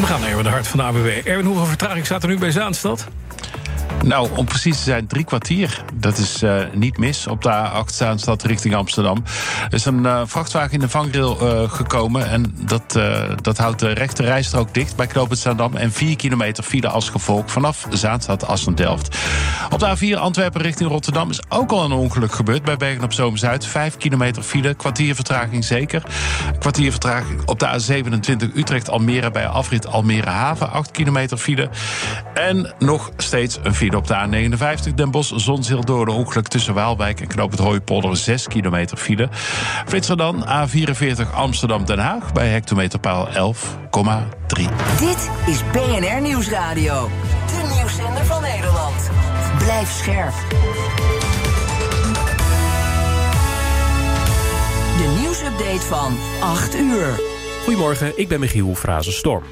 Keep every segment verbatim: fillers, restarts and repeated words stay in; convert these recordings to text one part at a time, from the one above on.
We gaan even naar de hart van de A B W. Erwin, hoeveel vertraging staat er nu bij Zaanstad? Nou, om precies te zijn, drie kwartier. Dat is uh, niet mis op de A acht Zaanstad richting Amsterdam. Er is een uh, vrachtwagen in de vangrail uh, gekomen. En dat, uh, dat houdt de rechte rijstrook dicht bij knooppunt Zaandam. En vier kilometer file als gevolg vanaf Zaanstad, Assen-Delft. Op de A vier Antwerpen richting Rotterdam is ook al een ongeluk gebeurd. Bij Bergen-op-Zoom-Zuid. Vijf kilometer file, kwartier vertraging zeker. Kwartier vertraging op de A zevenentwintig Utrecht-Almere bij afrit Almere Haven. Acht kilometer file. En nog steeds een file op de A negenenvijftig Den Bosch-Zonzeel door de ongeluk tussen Waalwijk en knooppunt Hooipolder. Zes kilometer file. Flitser dan A vierenveertig Amsterdam-Den Haag bij hectometerpaal elf komma drie. Dit is B N R Nieuwsradio. De nieuwszender van Nederland. Blijf scherp. De nieuwsupdate van acht uur. Goedemorgen, ik ben Michiel Frazen-Storm.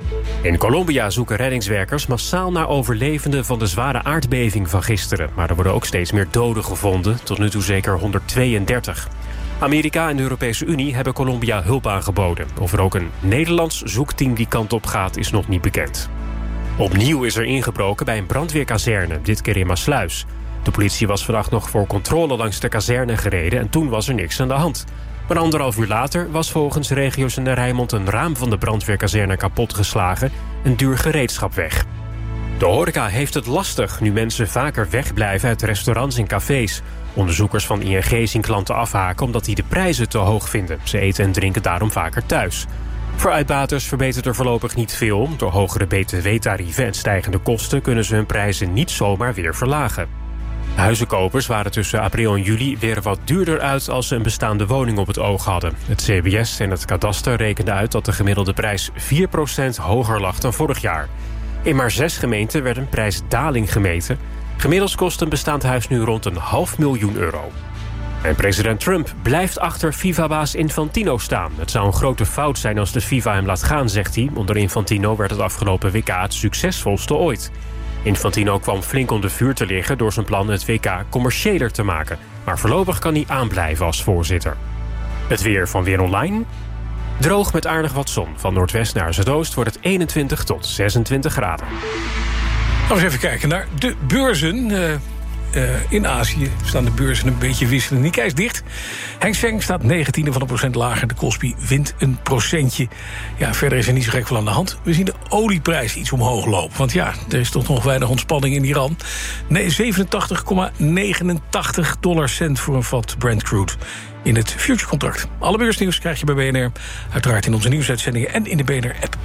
In Colombia zoeken reddingswerkers massaal naar overlevenden van de zware aardbeving van gisteren. Maar er worden ook steeds meer doden gevonden, tot nu toe zeker honderdtweeëndertig. Amerika en de Europese Unie hebben Colombia hulp aangeboden. Of er ook een Nederlands zoekteam die kant op gaat, is nog niet bekend. Opnieuw is er ingebroken bij een brandweerkazerne, dit keer in Maassluis. De politie was vandaag nog voor controle langs de kazerne gereden en toen was er niks aan de hand. Maar anderhalf uur later was volgens regiozender Rijnmond een raam van de brandweerkazerne kapotgeslagen en duur gereedschap weg. De horeca heeft het lastig nu mensen vaker wegblijven uit restaurants en cafés. Onderzoekers van I N G zien klanten afhaken omdat die de prijzen te hoog vinden. Ze eten en drinken daarom vaker thuis. Voor uitbaters verbetert er voorlopig niet veel. Door hogere B T W-tarieven en stijgende kosten kunnen ze hun prijzen niet zomaar weer verlagen. Huizenkopers waren tussen april en juli weer wat duurder uit als ze een bestaande woning op het oog hadden. Het C B S en het kadaster rekenden uit dat de gemiddelde prijs vier procent hoger lag dan vorig jaar. In maar zes gemeenten werd een prijsdaling gemeten. Gemiddeld kost een bestaand huis nu rond een half miljoen euro. En president Trump blijft achter FIFA-baas Infantino staan. Het zou een grote fout zijn als de FIFA hem laat gaan, zegt hij. Onder Infantino werd het afgelopen W K het succesvolste ooit. Infantino kwam flink onder vuur te liggen door zijn plan het W K commerciëler te maken. Maar voorlopig kan hij aanblijven als voorzitter. Het weer van Weer Online. Droog met aardig wat zon. Van noordwest naar zuidoost wordt het eenentwintig tot zesentwintig graden. Laten we eens even kijken naar de beurzen. Uh, uh, in Azië staan de beurzen een beetje wisselend. Nikkei is dicht. Hang Seng staat negentiende van een procent lager. De Kospi wint een procentje. Ja, verder is er niet zo gek veel aan de hand. We zien de olieprijs iets omhoog lopen. Want ja, er is toch nog weinig ontspanning in Iran. Nee, zevenentachtig komma negenentachtig dollar cent voor een vat Brent crude in het futurecontract. Alle beursnieuws krijg je bij B N R. Uiteraard in onze nieuwsuitzendingen en in de B N R-app.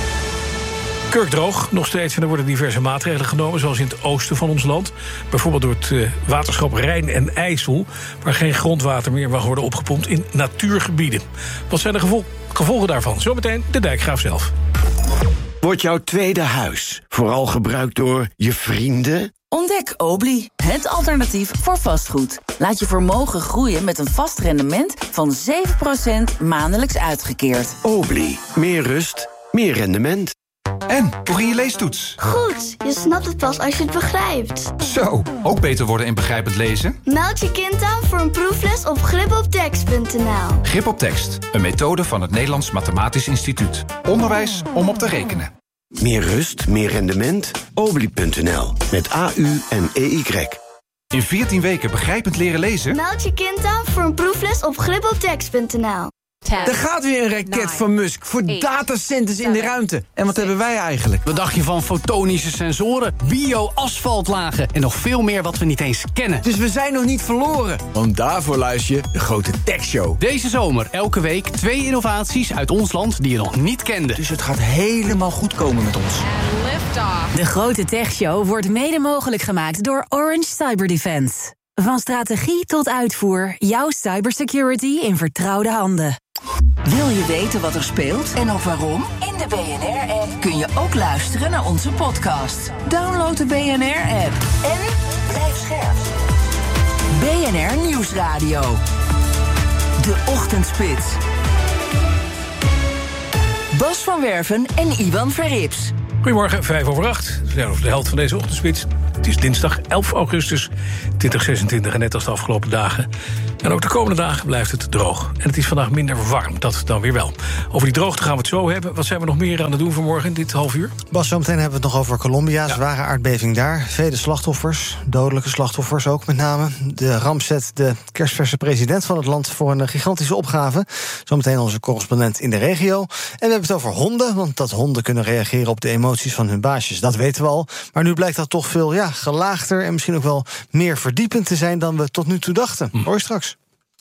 Kurkdroog, nog steeds, en er worden diverse maatregelen genomen, zoals in het oosten van ons land. Bijvoorbeeld door het uh, waterschap Rijn en IJssel, waar geen grondwater meer mag worden opgepompt in natuurgebieden. Wat zijn de gevol- gevolgen daarvan? Zometeen de dijkgraaf zelf. Wordt jouw tweede huis vooral gebruikt door je vrienden? Ontdek Obli, het alternatief voor vastgoed. Laat je vermogen groeien met een vast rendement van zeven procent maandelijks uitgekeerd. Obli, meer rust, meer rendement. En, hoe ging je leestoets? Goed, je snapt het pas als je het begrijpt. Zo, ook beter worden in begrijpend lezen? Meld je kind aan voor een proefles op grip op tekst punt n l. Grip op tekst, een methode van het Nederlands Mathematisch Instituut. Onderwijs om op te rekenen. Meer rust, meer rendement? Obli punt n l, met A U en E Y. In veertien weken begrijpend leren lezen? Meld je kind aan voor een proefles op grip op tekst punt n l. Er gaat weer een raket van Musk voor datacenters in de ruimte. En wat hebben wij eigenlijk? Wat dacht je van fotonische sensoren, bio-asfaltlagen en nog veel meer wat we niet eens kennen? Dus we zijn nog niet verloren. Want daarvoor luister je de Grote Tech Show. Deze zomer elke week twee innovaties uit ons land die je nog niet kende. Dus het gaat helemaal goed komen met ons. De Grote Tech Show wordt mede mogelijk gemaakt door Orange Cyber Defense. Van strategie tot uitvoer, jouw cybersecurity in vertrouwde handen. Wil je weten wat er speelt en ook waarom? In de B N R-app kun je ook luisteren naar onze podcast. Download de B N R-app en blijf scherp. B N R Nieuwsradio. De Ochtendspits. Bas van Werven en Iwan Verrips. Goedemorgen, vijf over acht. We zijn over de helft van deze ochtendspits. Het is dinsdag elf augustus tweeduizend zesentwintig en net als de afgelopen dagen En ook de komende dagen blijft het droog. En het is vandaag minder warm, dat dan weer wel. Over die droogte gaan we het zo hebben. Wat zijn we nog meer aan het doen vanmorgen in dit half uur? Bas, zometeen hebben we het nog over Colombia. Ja. Zware aardbeving daar. Vele slachtoffers, dodelijke slachtoffers ook met name. De ramp zet de kerstverse president van het land voor een gigantische opgave. Zometeen onze correspondent in de regio. En we hebben het over honden, want dat honden kunnen reageren op de emoties van hun baasjes. Dat weten we al. Maar nu blijkt dat toch veel ja, gelaagder en misschien ook wel meer verdiepend te zijn dan we tot nu toe dachten. Hm. Hoor je straks.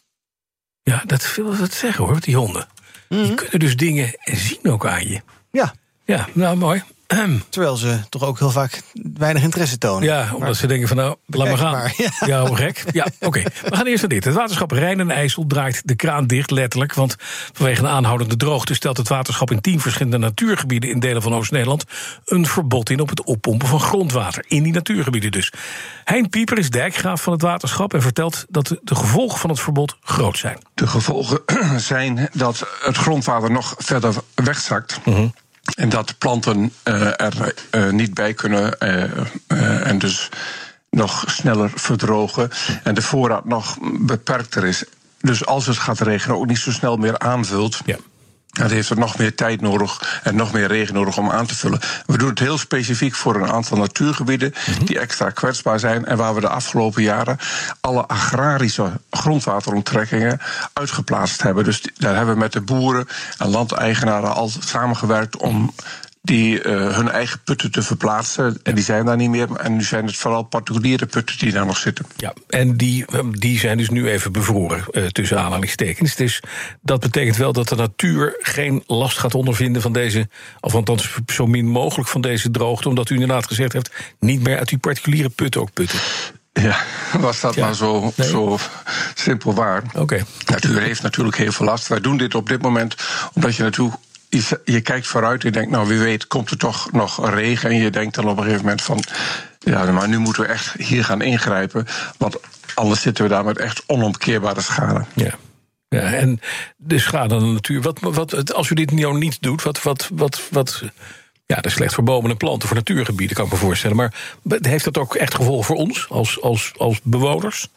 Ja, dat wil wat zeggen hoor, die honden. Mm-hmm. Die kunnen dus dingen zien ook aan je. Ja. Ja, nou mooi. Terwijl ze toch ook heel vaak weinig interesse tonen. Ja, omdat maar, ze denken van nou, laat maar gaan. Maar, ja, ja hoe gek. Ja, oké. Okay. We gaan eerst naar dit. Het waterschap Rijn en IJssel draait de kraan dicht, letterlijk. Want vanwege een aanhoudende droogte stelt het waterschap in tien verschillende natuurgebieden in delen van Oost-Nederland een verbod in op het oppompen van grondwater. In die natuurgebieden dus. Hein Pieper is dijkgraaf van het waterschap en vertelt dat de gevolgen van het verbod groot zijn. De gevolgen zijn dat het grondwater nog verder wegzakt. Uh-huh. En dat planten uh, er uh, niet bij kunnen uh, uh, en dus nog sneller verdrogen. En de voorraad nog beperkter is. Dus als het gaat regenen ook niet zo snel meer aanvult. Ja. Het heeft er nog meer tijd nodig en nog meer regen nodig om aan te vullen. We doen het heel specifiek voor een aantal natuurgebieden mm-hmm. die extra kwetsbaar zijn en waar we de afgelopen jaren alle agrarische grondwateronttrekkingen uitgeplaatst hebben. Dus daar hebben we met de boeren en landeigenaren al samengewerkt om die uh, hun eigen putten te verplaatsen. En die zijn daar niet meer. En nu zijn het vooral particuliere putten die daar nog zitten. Ja, en die, die zijn dus nu even bevroren, uh, tussen aanhalingstekens. Dus dat betekent wel dat de natuur geen last gaat ondervinden van deze, of althans zo min mogelijk van deze droogte, omdat u inderdaad gezegd heeft, niet meer uit die particuliere putten ook putten. Ja, was dat ja. maar zo, nee. zo simpel waar. Oké. Okay. Natuur heeft natuurlijk heel veel last. Wij doen dit op dit moment omdat je natuurlijk Je, je kijkt vooruit en je denkt, nou wie weet komt er toch nog regen. En je denkt dan op een gegeven moment van, ja, maar nu moeten we echt hier gaan ingrijpen. Want anders zitten we daar met echt onomkeerbare schade. Ja. Ja, en de schade aan de natuur. Wat, wat, als u dit nou niet doet, wat, wat, wat, wat ja, dat is slecht voor bomen en planten, voor natuurgebieden, kan ik me voorstellen. Maar heeft dat ook echt gevolg voor ons als, als, als bewoners?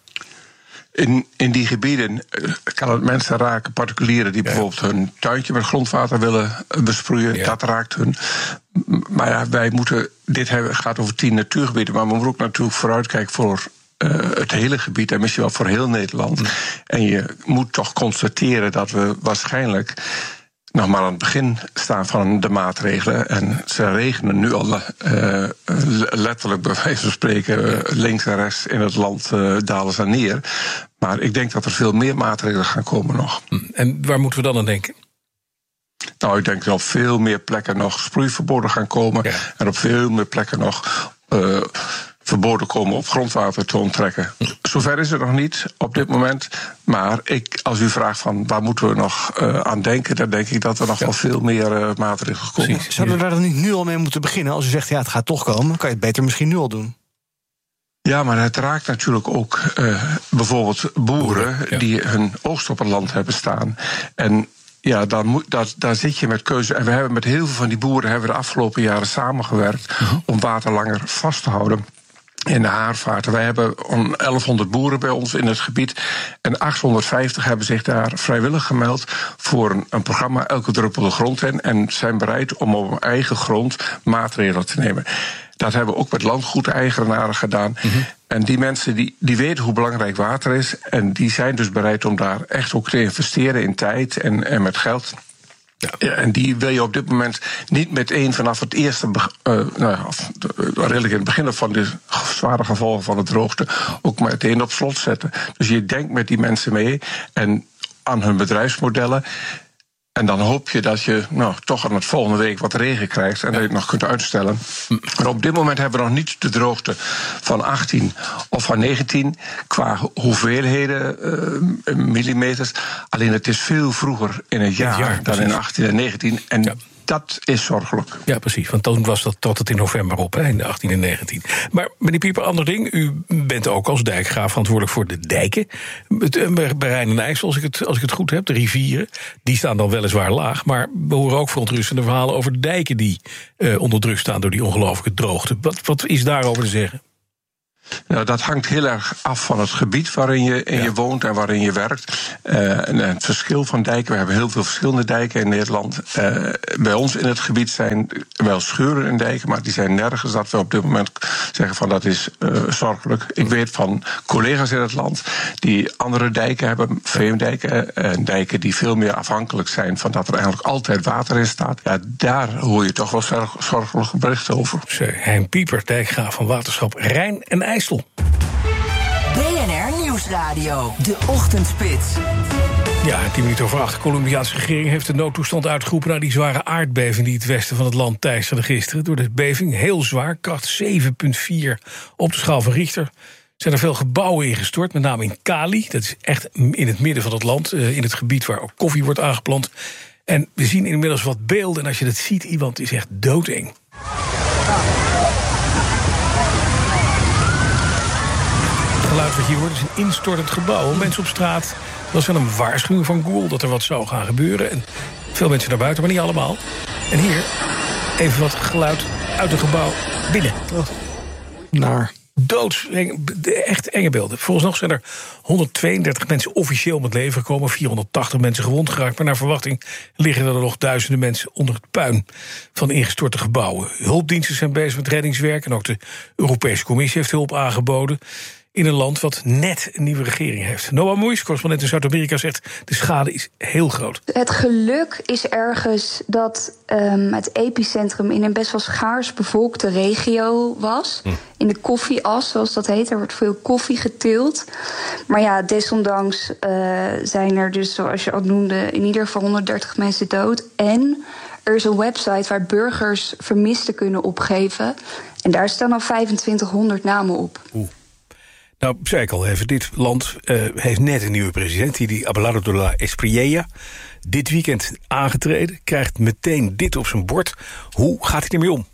In, in die gebieden kan het mensen raken, particulieren die ja. bijvoorbeeld hun tuintje met grondwater willen besproeien. Ja. Dat raakt hun. Maar ja, wij moeten, dit hebben, gaat over tien natuurgebieden, maar we moeten ook natuurlijk vooruitkijken voor uh, het hele gebied en misschien wel voor heel Nederland. Mm. En je moet toch constateren dat we waarschijnlijk nog maar aan het begin staan van de maatregelen. En ze regenen nu al uh, letterlijk, bij wijze van spreken, uh, links en rechts in het land uh, dalen ze neer. Maar ik denk dat er veel meer maatregelen gaan komen nog. En waar moeten we dan aan denken? Nou, ik denk dat op veel meer plekken nog sproeiverboden gaan komen. Ja. En op veel meer plekken nog Uh, verboden komen op grondwater te onttrekken. Zover is het nog niet op dit moment. Maar ik, als u vraagt van waar moeten we nog uh, aan denken, dan denk ik dat er nog ja. wel veel meer uh, maatregelen komen. Precies. Zouden we daar dan niet nu al mee moeten beginnen? Als u zegt ja, het gaat toch komen, kan je het beter misschien nu al doen. Ja, maar het raakt natuurlijk ook uh, bijvoorbeeld boeren ja. die hun oogst op het land hebben staan. En ja, dan moet, dat, daar zit je met keuze. En we hebben met heel veel van die boeren hebben we de afgelopen jaren samengewerkt uh-huh. om water langer vast te houden in de haarvaarten. Wij hebben elfhonderd boeren bij ons in het gebied. En achthonderdvijftig hebben zich daar vrijwillig gemeld voor een, een programma Elke Druppel de Grond in. En zijn bereid om op hun eigen grond maatregelen te nemen. Dat hebben we ook met landgoedeigenaren gedaan. Mm-hmm. En die mensen die, die weten hoe belangrijk water is. En die zijn dus bereid om daar echt ook te investeren in tijd en, en met geld. Ja. Ja, en die wil je op dit moment niet meteen vanaf het eerste, uh, nou ja, redelijk in het begin van de zware gevolgen van de droogte, ook meteen op slot zetten. Dus je denkt met die mensen mee en aan hun bedrijfsmodellen. En dan hoop je dat je nou, toch aan het volgende week wat regen krijgt en dat je het nog kunt uitstellen. Maar op dit moment hebben we nog niet de droogte van achttien of van negentien qua hoeveelheden uh, millimeters. Alleen het is veel vroeger in het jaar, het jaar dan in achttien en negentien. En ja. dat is zorgelijk. Ja, precies. Want toen was dat tot het in november op, hè, in de achttien en negentien. Maar meneer Pieper, ander ding. U bent ook als dijkgraaf verantwoordelijk voor de dijken. Bij Rijn en IJssel, als ik, het, als ik het goed heb, de rivieren. Die staan dan weliswaar laag. Maar we horen ook verontrustende verhalen over de dijken die uh, onder druk staan door die ongelooflijke droogte. Wat, wat is daarover te zeggen? Nou, dat hangt heel erg af van het gebied waarin je, in ja. je woont en waarin je werkt. Uh, en het verschil van dijken, we hebben heel veel verschillende dijken in Nederland. Uh, bij ons in het gebied zijn wel scheuren in dijken, maar die zijn nergens dat we op dit moment zeggen van dat is uh, zorgelijk. Ik weet van collega's in het land die andere dijken hebben, veemdijken, en dijken die veel meer afhankelijk zijn van dat er eigenlijk altijd water in staat. Ja, daar hoor je toch wel zorgelijke berichten over. Hein Pieper, dijkgraaf van Waterschap Rijn en IJssel. B N R Nieuwsradio, de ochtendspits. Ja, tien minuten over acht. De Colombiaanse regering heeft de noodtoestand uitgeroepen na die zware aardbeving die het westen van het land teisterde gisteren. Door de beving, heel zwaar, kracht zeven komma vier op de schaal van Richter, zijn er veel gebouwen ingestort, met name in Cali. Dat is echt in het midden van het land, in het gebied waar ook koffie wordt aangeplant. En we zien inmiddels wat beelden en als je dat ziet, iemand is echt doodeng. Het geluid wat je hoort is een instortend gebouw. Mensen op straat, dat was wel een waarschuwing van Google dat er wat zou gaan gebeuren. En veel mensen naar buiten, maar niet allemaal. En hier even wat geluid uit het gebouw binnen. Oh. Naar. Doods, echt enge beelden. Volgens nog zijn er honderdtweeëndertig mensen officieel om het leven gekomen, vierhonderdtachtig mensen gewond geraakt. Maar naar verwachting liggen er nog duizenden mensen onder het puin van ingestorte gebouwen. Hulpdiensten zijn bezig met reddingswerk en ook de Europese Commissie heeft hulp aangeboden in een land wat net een nieuwe regering heeft. Noah Moeijs, correspondent in Zuid-Amerika, zegt de schade is heel groot. Het geluk is ergens dat um, het epicentrum in een best wel schaars bevolkte regio was. Hm. In de koffieas, zoals dat heet. Er wordt veel koffie geteeld. Maar ja, desondanks uh, zijn er dus, zoals je al noemde, in ieder geval honderddertig mensen dood. En er is een website waar burgers vermisten kunnen opgeven. En daar staan al vijfentwintighonderd namen op. Oeh. Nou, zei ik al even, dit land uh, heeft net een nieuwe president, die Abelardo de la Espriella, dit weekend aangetreden, krijgt meteen dit op zijn bord. Hoe gaat hij ermee om?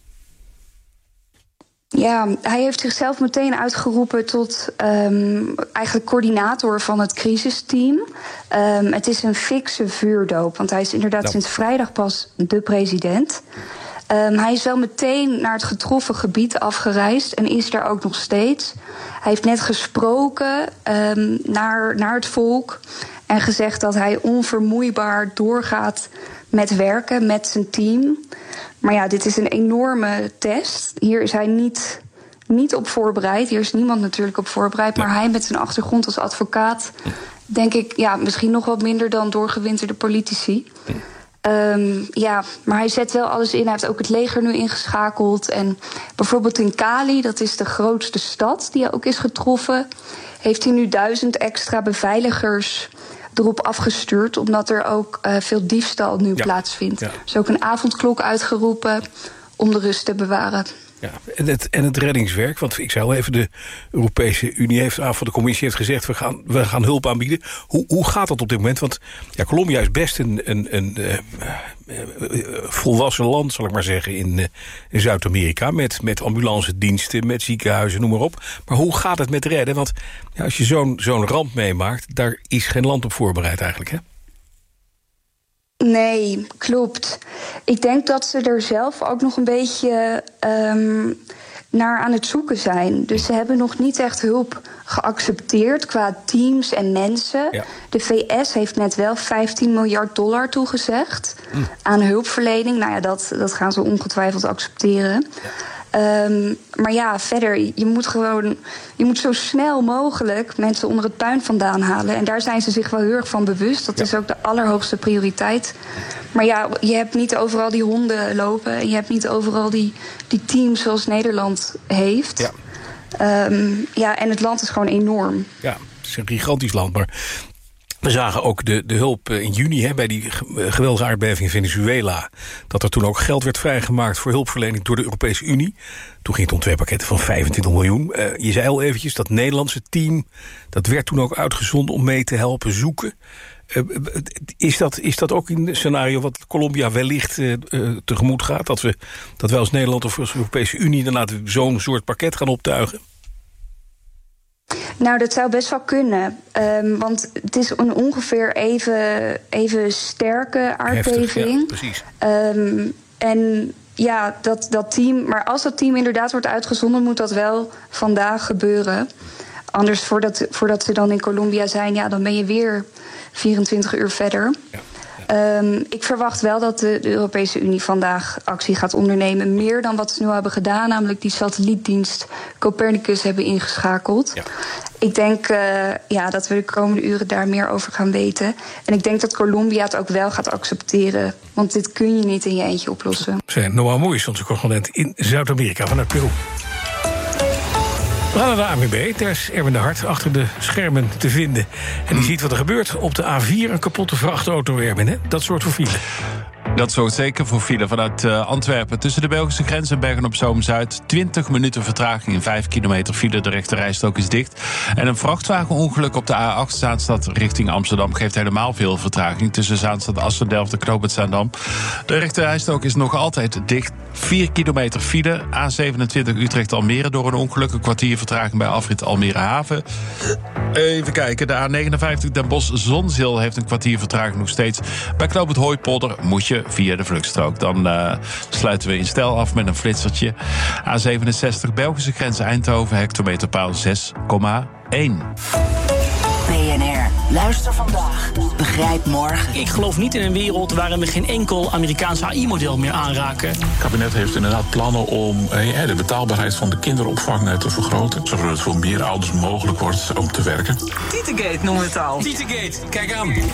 Ja, hij heeft zichzelf meteen uitgeroepen tot um, eigenlijk coördinator van het crisisteam. Um, het is een fikse vuurdoop, want hij is inderdaad nou. sinds vrijdag pas de president. Um, hij is wel meteen naar het getroffen gebied afgereisd en is daar ook nog steeds. Hij heeft net gesproken um, naar, naar het volk en gezegd dat hij onvermoeibaar doorgaat met werken met zijn team. Maar ja, dit is een enorme test. Hier is hij niet, niet op voorbereid. Hier is niemand natuurlijk op voorbereid. Maar hij met zijn achtergrond als advocaat, denk ik, ja, misschien nog wat minder dan doorgewinterde politici. Um, ja, maar hij zet wel alles in. Hij heeft ook het leger nu ingeschakeld. En bijvoorbeeld in Cali, dat is de grootste stad die ook is getroffen, heeft hij nu duizend extra beveiligers erop afgestuurd, omdat er ook uh, veel diefstal nu ja. plaatsvindt. Ja. Er is ook een avondklok uitgeroepen om de rust te bewaren. Ja, en het, en het reddingswerk, want ik zei al even, de Europese Unie heeft aan van de Commissie heeft gezegd, we gaan, we gaan hulp aanbieden. Hoe, hoe gaat dat op dit moment? Want ja, Colombia is best een, een, een uh, uh, volwassen land, zal ik maar zeggen, in, uh, in Zuid-Amerika, met, met ambulancediensten, met ziekenhuizen, noem maar op. Maar hoe gaat het met redden? Want ja, als je zo'n zo'n ramp meemaakt, daar is geen land op voorbereid eigenlijk, hè? Nee, klopt. Ik denk dat ze er zelf ook nog een beetje um, naar aan het zoeken zijn. Dus ze hebben nog niet echt hulp geaccepteerd qua teams en mensen. Ja. De V S heeft net wel vijftien miljard dollar toegezegd mm. aan hulpverlening. Nou ja, dat, dat gaan ze ongetwijfeld accepteren. Ja. Um, maar ja, verder, je moet gewoon, je moet zo snel mogelijk mensen onder het puin vandaan halen. En daar zijn ze zich wel heel erg van bewust. Dat ja. is ook de allerhoogste prioriteit. Maar ja, je hebt niet overal die honden lopen. En je hebt niet overal die, die teams zoals Nederland heeft. Ja. Um, ja, en het land is gewoon enorm. Ja, het is een gigantisch land, maar we zagen ook de, de hulp in juni hè, bij die geweldige aardbeving in Venezuela, dat er toen ook geld werd vrijgemaakt voor hulpverlening door de Europese Unie. Toen ging het om twee pakketten van vijfentwintig miljoen. Uh, je zei al eventjes, dat Nederlandse team, dat werd toen ook uitgezonden om mee te helpen zoeken. Uh, is, dat, is dat ook in het scenario wat Colombia wellicht uh, uh, tegemoet gaat? Dat we, dat wij als Nederland of als Europese Unie inderdaad zo'n soort pakket gaan optuigen? Nou, dat zou best wel kunnen. Um, want het is een ongeveer even, even sterke aardbeving. Heftig, ja, precies. Um, en ja, dat, dat team... Maar als dat team inderdaad wordt uitgezonden, moet dat wel vandaag gebeuren. Anders, voordat, voordat ze dan in Colombia zijn, ja, dan ben je weer vierentwintig uur verder. Ja. Um, ik verwacht wel dat de, de Europese Unie vandaag actie gaat ondernemen. Meer dan wat ze nu hebben gedaan, namelijk die satellietdienst Copernicus hebben ingeschakeld. Ja. Ik denk uh, ja, dat we de komende uren daar meer over gaan weten. En ik denk dat Colombia het ook wel gaat accepteren. Want dit kun je niet in je eentje oplossen. Zijn Noah Moeijs, onze correspondent in Zuid-Amerika vanuit Peru. We gaan naar de A N W B. Daar is Erwin de Hart achter de schermen te vinden. En die ziet wat er gebeurt op de A vier. Een kapotte vrachtauto, Erwin, hè? Dat soort van file. Dat zorgt zeker voor file vanuit uh, Antwerpen. Tussen de Belgische grens en Bergen-op-Zoom-Zuid. twintig minuten vertraging in vijf kilometer file. De rechterrijstrook is dicht. En een vrachtwagenongeluk op de A acht Zaanstad richting Amsterdam geeft helemaal veel vertraging. Tussen Zaanstad, Assen, Delft en Knoop het Zaandam. De rechterrijstrook is nog altijd dicht. vier kilometer file. A zevenentwintig Utrecht-Almere door een ongeluk. Een kwartier vertraging bij afrit Almere Haven. Even kijken. De A negenenvijftig Den Bosch-Zonzeel heeft een kwartier vertraging nog steeds. Bij Knoop het Hooipolder moet je via de vluchtstrook. Dan uh, sluiten we in stijl af met een flitsertje. A zevenenzestig Belgische grens Eindhoven, hectometerpaal zes komma één. B N R. Luister vandaag. Begrijp morgen. Ik geloof niet in een wereld waarin we geen enkel Amerikaans A I-model meer aanraken. Het kabinet heeft inderdaad plannen om eh, de betaalbaarheid van de kinderopvang te vergroten. Zodat het voor meer ouders mogelijk wordt om te werken. Tietegate noemen we het al. Tietegate, kijk aan. B N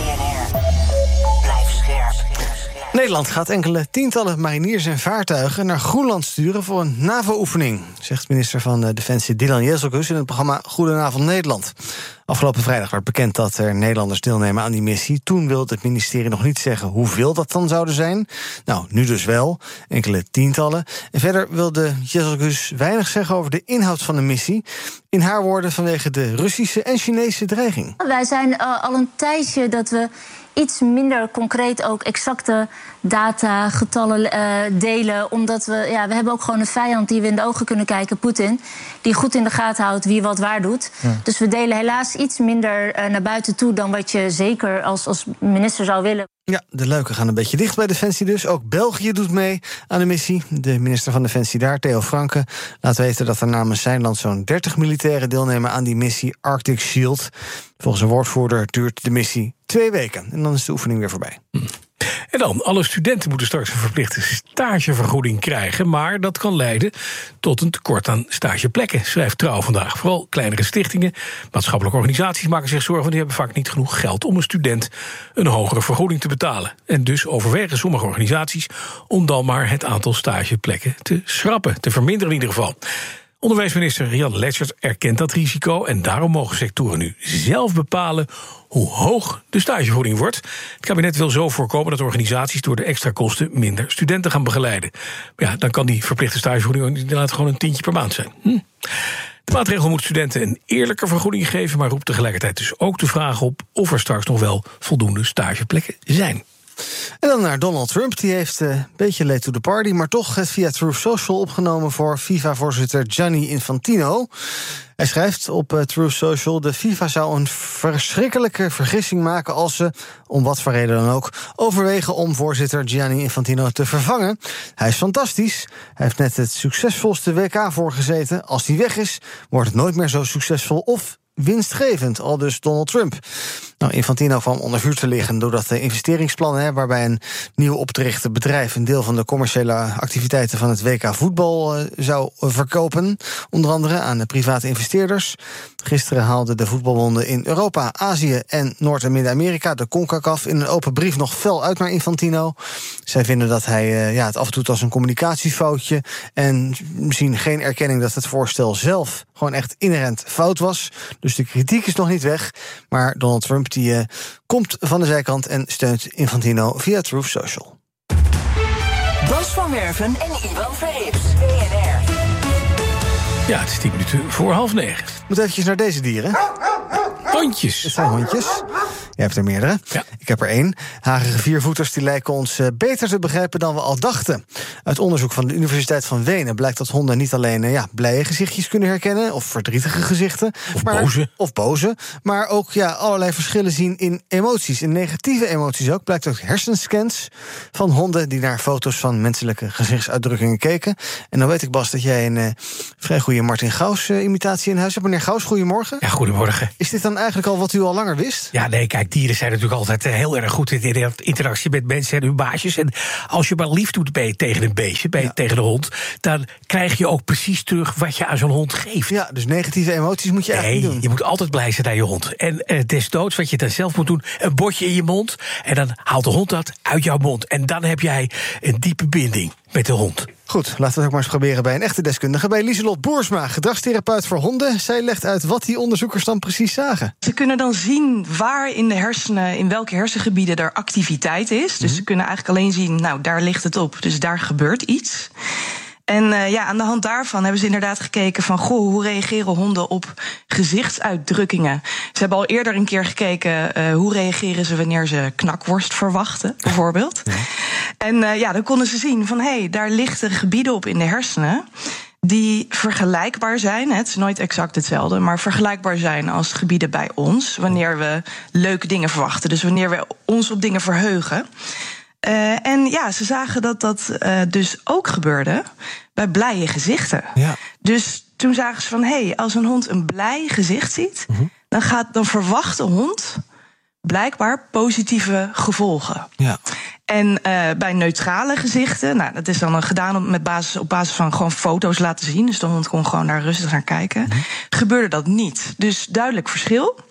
R. Blijf scherp. Nederland gaat enkele tientallen mariniers en vaartuigen naar Groenland sturen voor een NAVO-oefening, zegt minister van Defensie Dylan Jezelkus in het programma Goedenavond Nederland. Afgelopen vrijdag werd bekend dat er Nederlanders deelnemen aan die missie. Toen wilde het ministerie nog niet zeggen hoeveel dat dan zouden zijn. Nou, nu dus wel, enkele tientallen. En verder wilde Jezelkus weinig zeggen over de inhoud van de missie. In haar woorden vanwege de Russische en Chinese dreiging. Wij zijn uh, al een tijdje dat we iets minder concreet ook exacte data, getallen uh, delen. Omdat we, ja, we hebben ook gewoon een vijand die we in de ogen kunnen kijken, Poetin. Die goed in de gaten houdt wie wat waar doet. Ja. Dus we delen helaas iets minder uh, naar buiten toe dan wat je zeker als, als minister zou willen. Ja, de luiken gaan een beetje dicht bij Defensie dus. Ook België doet mee aan de missie. De minister van Defensie daar, Theo Franke, laat weten dat er namens zijn land zo'n dertig militairen deelnemen aan die missie Arctic Shield. Volgens een woordvoerder duurt de missie twee weken. En dan is de oefening weer voorbij. Hm. En dan, alle studenten moeten straks een verplichte stagevergoeding krijgen, maar dat kan leiden tot een tekort aan stageplekken, schrijft Trouw vandaag. Vooral kleinere stichtingen, maatschappelijke organisaties maken zich zorgen, want die hebben vaak niet genoeg geld om een student een hogere vergoeding te betalen. En dus overwegen sommige organisaties om dan maar het aantal stageplekken te schrappen, te verminderen in ieder geval. Onderwijsminister Rianne Letschert erkent dat risico en daarom mogen sectoren nu zelf bepalen hoe hoog de stagevergoeding wordt. Het kabinet wil zo voorkomen dat organisaties door de extra kosten minder studenten gaan begeleiden. Maar ja, dan kan die verplichte stagevergoeding inderdaad gewoon een tientje per maand zijn. Hm. De maatregel moet studenten een eerlijke vergoeding geven, maar roept tegelijkertijd dus ook de vraag op of er straks nog wel voldoende stageplekken zijn. En dan naar Donald Trump. Die heeft een uh, beetje late to the party, maar toch het via Truth Social opgenomen voor FIFA-voorzitter Gianni Infantino. Hij schrijft op uh, Truth Social: de FIFA zou een verschrikkelijke vergissing maken als ze, om wat voor reden dan ook, overwegen om voorzitter Gianni Infantino te vervangen. Hij is fantastisch. Hij heeft net het succesvolste W K voorgezeten. Als hij weg is, wordt het nooit meer zo succesvol of winstgevend, aldus Donald Trump. Nou, Infantino kwam onder vuur te liggen doordat de investeringsplannen, hè, waarbij een nieuw op te richten bedrijf een deel van de commerciële activiteiten van het W K voetbal uh, zou verkopen, onder andere aan de private investeerders. Gisteren haalden de voetbalbonden in Europa, Azië en Noord- en Midden-Amerika, de CONCACAF, in een open brief nog fel uit naar Infantino. Zij vinden dat hij uh, ja, het afdoet als een communicatiefoutje en zien geen erkenning dat het voorstel zelf gewoon echt inherent fout was. Dus de kritiek is nog niet weg, maar Donald Trump die uh, komt van de zijkant en steunt Infantino via Truth Social. Bas van Werven en Ivan Verrips, B N R. Ja, het is tien minuten voor half negen. Moet eventjes naar deze dieren. Hondjes. Het zijn hondjes. Jij hebt er meerdere. Ja. Ik heb er één. Harige viervoeters die lijken ons beter te begrijpen dan we al dachten. Uit onderzoek van de Universiteit van Wenen blijkt dat honden niet alleen ja, blije gezichtjes kunnen herkennen, of verdrietige gezichten. Of maar, boze. Of boze. Maar ook ja, allerlei verschillen zien in emoties. In negatieve emoties ook. Blijkt ook hersenscans van honden die naar foto's van menselijke gezichtsuitdrukkingen keken. En dan weet ik, Bas, dat jij een uh, vrij goede Martin Gauws-imitatie in huis hebt. Meneer Gauws, goedemorgen. Ja, goedemorgen. Is dit dan eigenlijk al wat u al langer wist? Ja, nee, kijk, dieren zijn natuurlijk altijd uh, heel erg goed in de interactie met mensen en hun baasjes. En als je maar lief doet bij, tegen een beestje, bij, ja. tegen de hond, dan krijg je ook precies terug wat je aan zo'n hond geeft. Ja, dus negatieve emoties moet je nee, eigenlijk niet doen. Je moet altijd blij zijn naar je hond. En uh, desnoods, wat je dan zelf moet doen, een botje in je mond. En dan haalt de hond dat uit jouw mond. En dan heb jij een diepe binding met de hond. Goed, laten we het ook maar eens proberen bij een echte deskundige. Bij Lieselot Boersma, gedragstherapeut voor honden. Zij legt uit wat die onderzoekers dan precies zagen. Ze kunnen dan zien waar in de hersenen, in welke hersengebieden er activiteit is. Dus mm-hmm. ze kunnen eigenlijk alleen zien, nou, daar ligt het op, dus daar gebeurt iets. En uh, ja, aan de hand daarvan hebben ze inderdaad gekeken van, goh, hoe reageren honden op gezichtsuitdrukkingen? Ze hebben al eerder een keer gekeken, uh, hoe reageren ze wanneer ze knakworst verwachten, bijvoorbeeld. Ja. En uh, ja, dan konden ze zien van, hé, hey, daar liggen gebieden op in de hersenen die vergelijkbaar zijn, het is nooit exact hetzelfde, maar vergelijkbaar zijn als gebieden bij ons, wanneer we leuke dingen verwachten. Dus wanneer we ons op dingen verheugen. Uh, en ja, ze zagen dat dat uh, dus ook gebeurde bij blije gezichten. Ja. Dus toen zagen ze van, hé, hey, als een hond een blij gezicht ziet, mm-hmm. dan, gaat, dan verwacht de hond blijkbaar positieve gevolgen. Ja. En uh, bij neutrale gezichten, nou, dat is dan gedaan op, met basis, op basis van gewoon foto's laten zien, dus de hond kon gewoon daar rustig naar kijken, mm-hmm. gebeurde dat niet. Dus duidelijk verschil.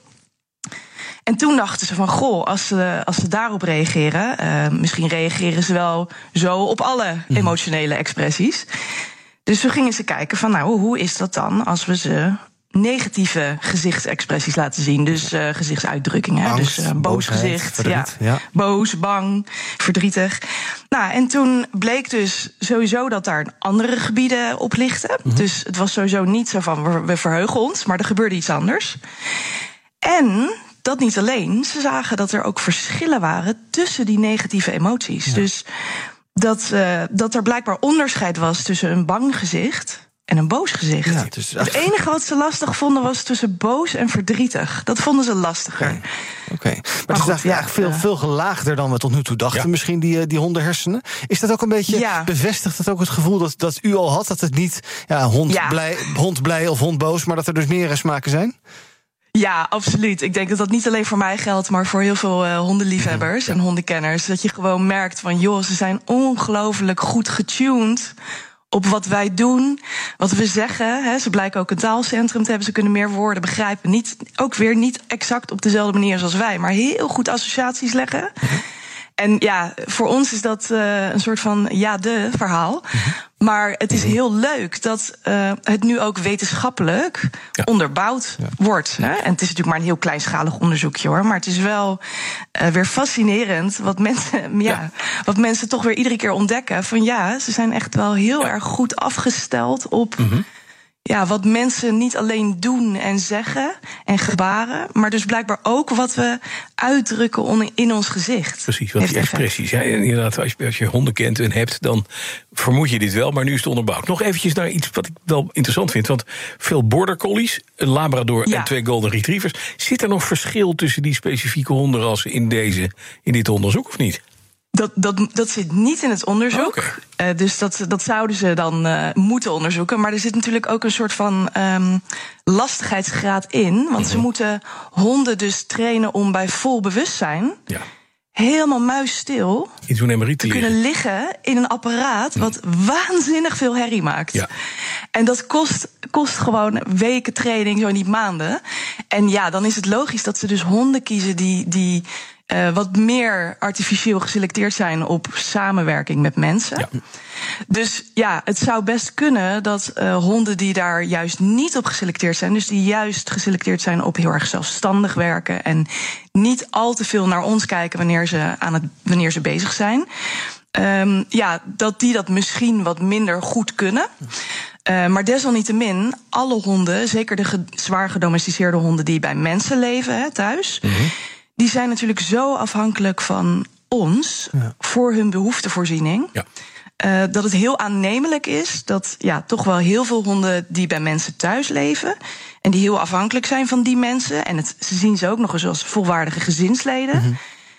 En toen dachten ze van, goh, als ze, als ze daarop reageren, uh, misschien reageren ze wel zo op alle emotionele expressies. Dus toen gingen ze kijken van, nou, hoe is dat dan als we ze negatieve gezichtsexpressies laten zien? Dus uh, gezichtsuitdrukkingen. Angst, dus uh, boos boosheid, gezicht, verdriet, ja, ja. boos, bang, verdrietig. Nou, en toen bleek dus sowieso dat daar andere gebieden op lichten. Mm-hmm. Dus het was sowieso niet zo van, we, we verheugen ons, maar er gebeurde iets anders. En dat niet alleen, ze zagen dat er ook verschillen waren tussen die negatieve emoties. Ja. Dus dat, uh, dat er blijkbaar onderscheid was tussen een bang gezicht en een boos gezicht. Ja, dus het enige wat ze lastig vonden was tussen boos en verdrietig. Dat vonden ze lastiger. Oké, okay. okay. maar, maar het is goed, ja, eigenlijk veel, veel gelaagder dan we tot nu toe dachten. Ja. Misschien die, die hondenhersenen. Is dat ook een beetje, ja. bevestigt dat ook het gevoel dat, dat u al had? Dat het niet ja, hond, ja. Blij, hond blij of hond boos, maar dat er dus meer smaken zijn? Ja, absoluut. Ik denk dat dat niet alleen voor mij geldt, maar voor heel veel uh, hondenliefhebbers ja. en hondenkenners. Dat je gewoon merkt van, joh, ze zijn ongelooflijk goed getuned op wat wij doen, wat we zeggen. Hè. Ze blijken ook een taalcentrum te hebben. Ze kunnen meer woorden begrijpen. Niet, ook weer niet exact op dezelfde manier zoals wij, maar heel goed associaties leggen. Mm-hmm. En ja, voor ons is dat uh, een soort van ja-de verhaal. Mm-hmm. Maar het is heel leuk dat uh, het nu ook wetenschappelijk ja. onderbouwd ja. wordt. Hè? En het is natuurlijk maar een heel kleinschalig onderzoekje, hoor. Maar het is wel uh, weer fascinerend wat mensen, ja, ja. wat mensen toch weer iedere keer ontdekken. Van ja, ze zijn echt wel heel ja. erg goed afgesteld op mm-hmm. ja, wat mensen niet alleen doen en zeggen en gebaren, maar dus blijkbaar ook wat we uitdrukken in ons gezicht. Precies, want die expressies. Ja, inderdaad, als je, als je honden kent en hebt, dan vermoed je dit wel, maar nu is het onderbouwd. Nog eventjes naar iets wat ik wel interessant vind, want veel border collies, een labrador ja. en twee golden retrievers. Zit er nog verschil tussen die specifieke hondenrassen in, deze, in dit onderzoek of niet? Dat, dat, dat zit niet in het onderzoek. Okay. Uh, dus dat, dat zouden ze dan uh, moeten onderzoeken. Maar er zit natuurlijk ook een soort van um, lastigheidsgraad in. Want mm-hmm. ze moeten honden dus trainen om bij vol bewustzijn ja. helemaal muisstil te, te kunnen liggen in een apparaat wat mm. waanzinnig veel herrie maakt. Ja. En dat kost, kost gewoon weken training, zo niet maanden. En ja, dan is het logisch dat ze dus honden kiezen die, die uh, wat meer artificieel geselecteerd zijn op samenwerking met mensen. Ja. Dus ja, het zou best kunnen dat uh, honden die daar juist niet op geselecteerd zijn, dus die juist geselecteerd zijn op heel erg zelfstandig werken en niet al te veel naar ons kijken wanneer ze, aan het, wanneer ze bezig zijn, um, ja, dat die dat misschien wat minder goed kunnen. Uh, maar desalniettemin, alle honden, zeker de ge- zwaar gedomesticeerde honden die bij mensen leven hè, thuis, mm-hmm. die zijn natuurlijk zo afhankelijk van ons ja. voor hun behoeftevoorziening. Ja. Uh, dat het heel aannemelijk is dat ja, toch wel heel veel honden die bij mensen thuis leven en die heel afhankelijk zijn van die mensen, en het, ze zien ze ook nog eens als volwaardige gezinsleden, mm-hmm.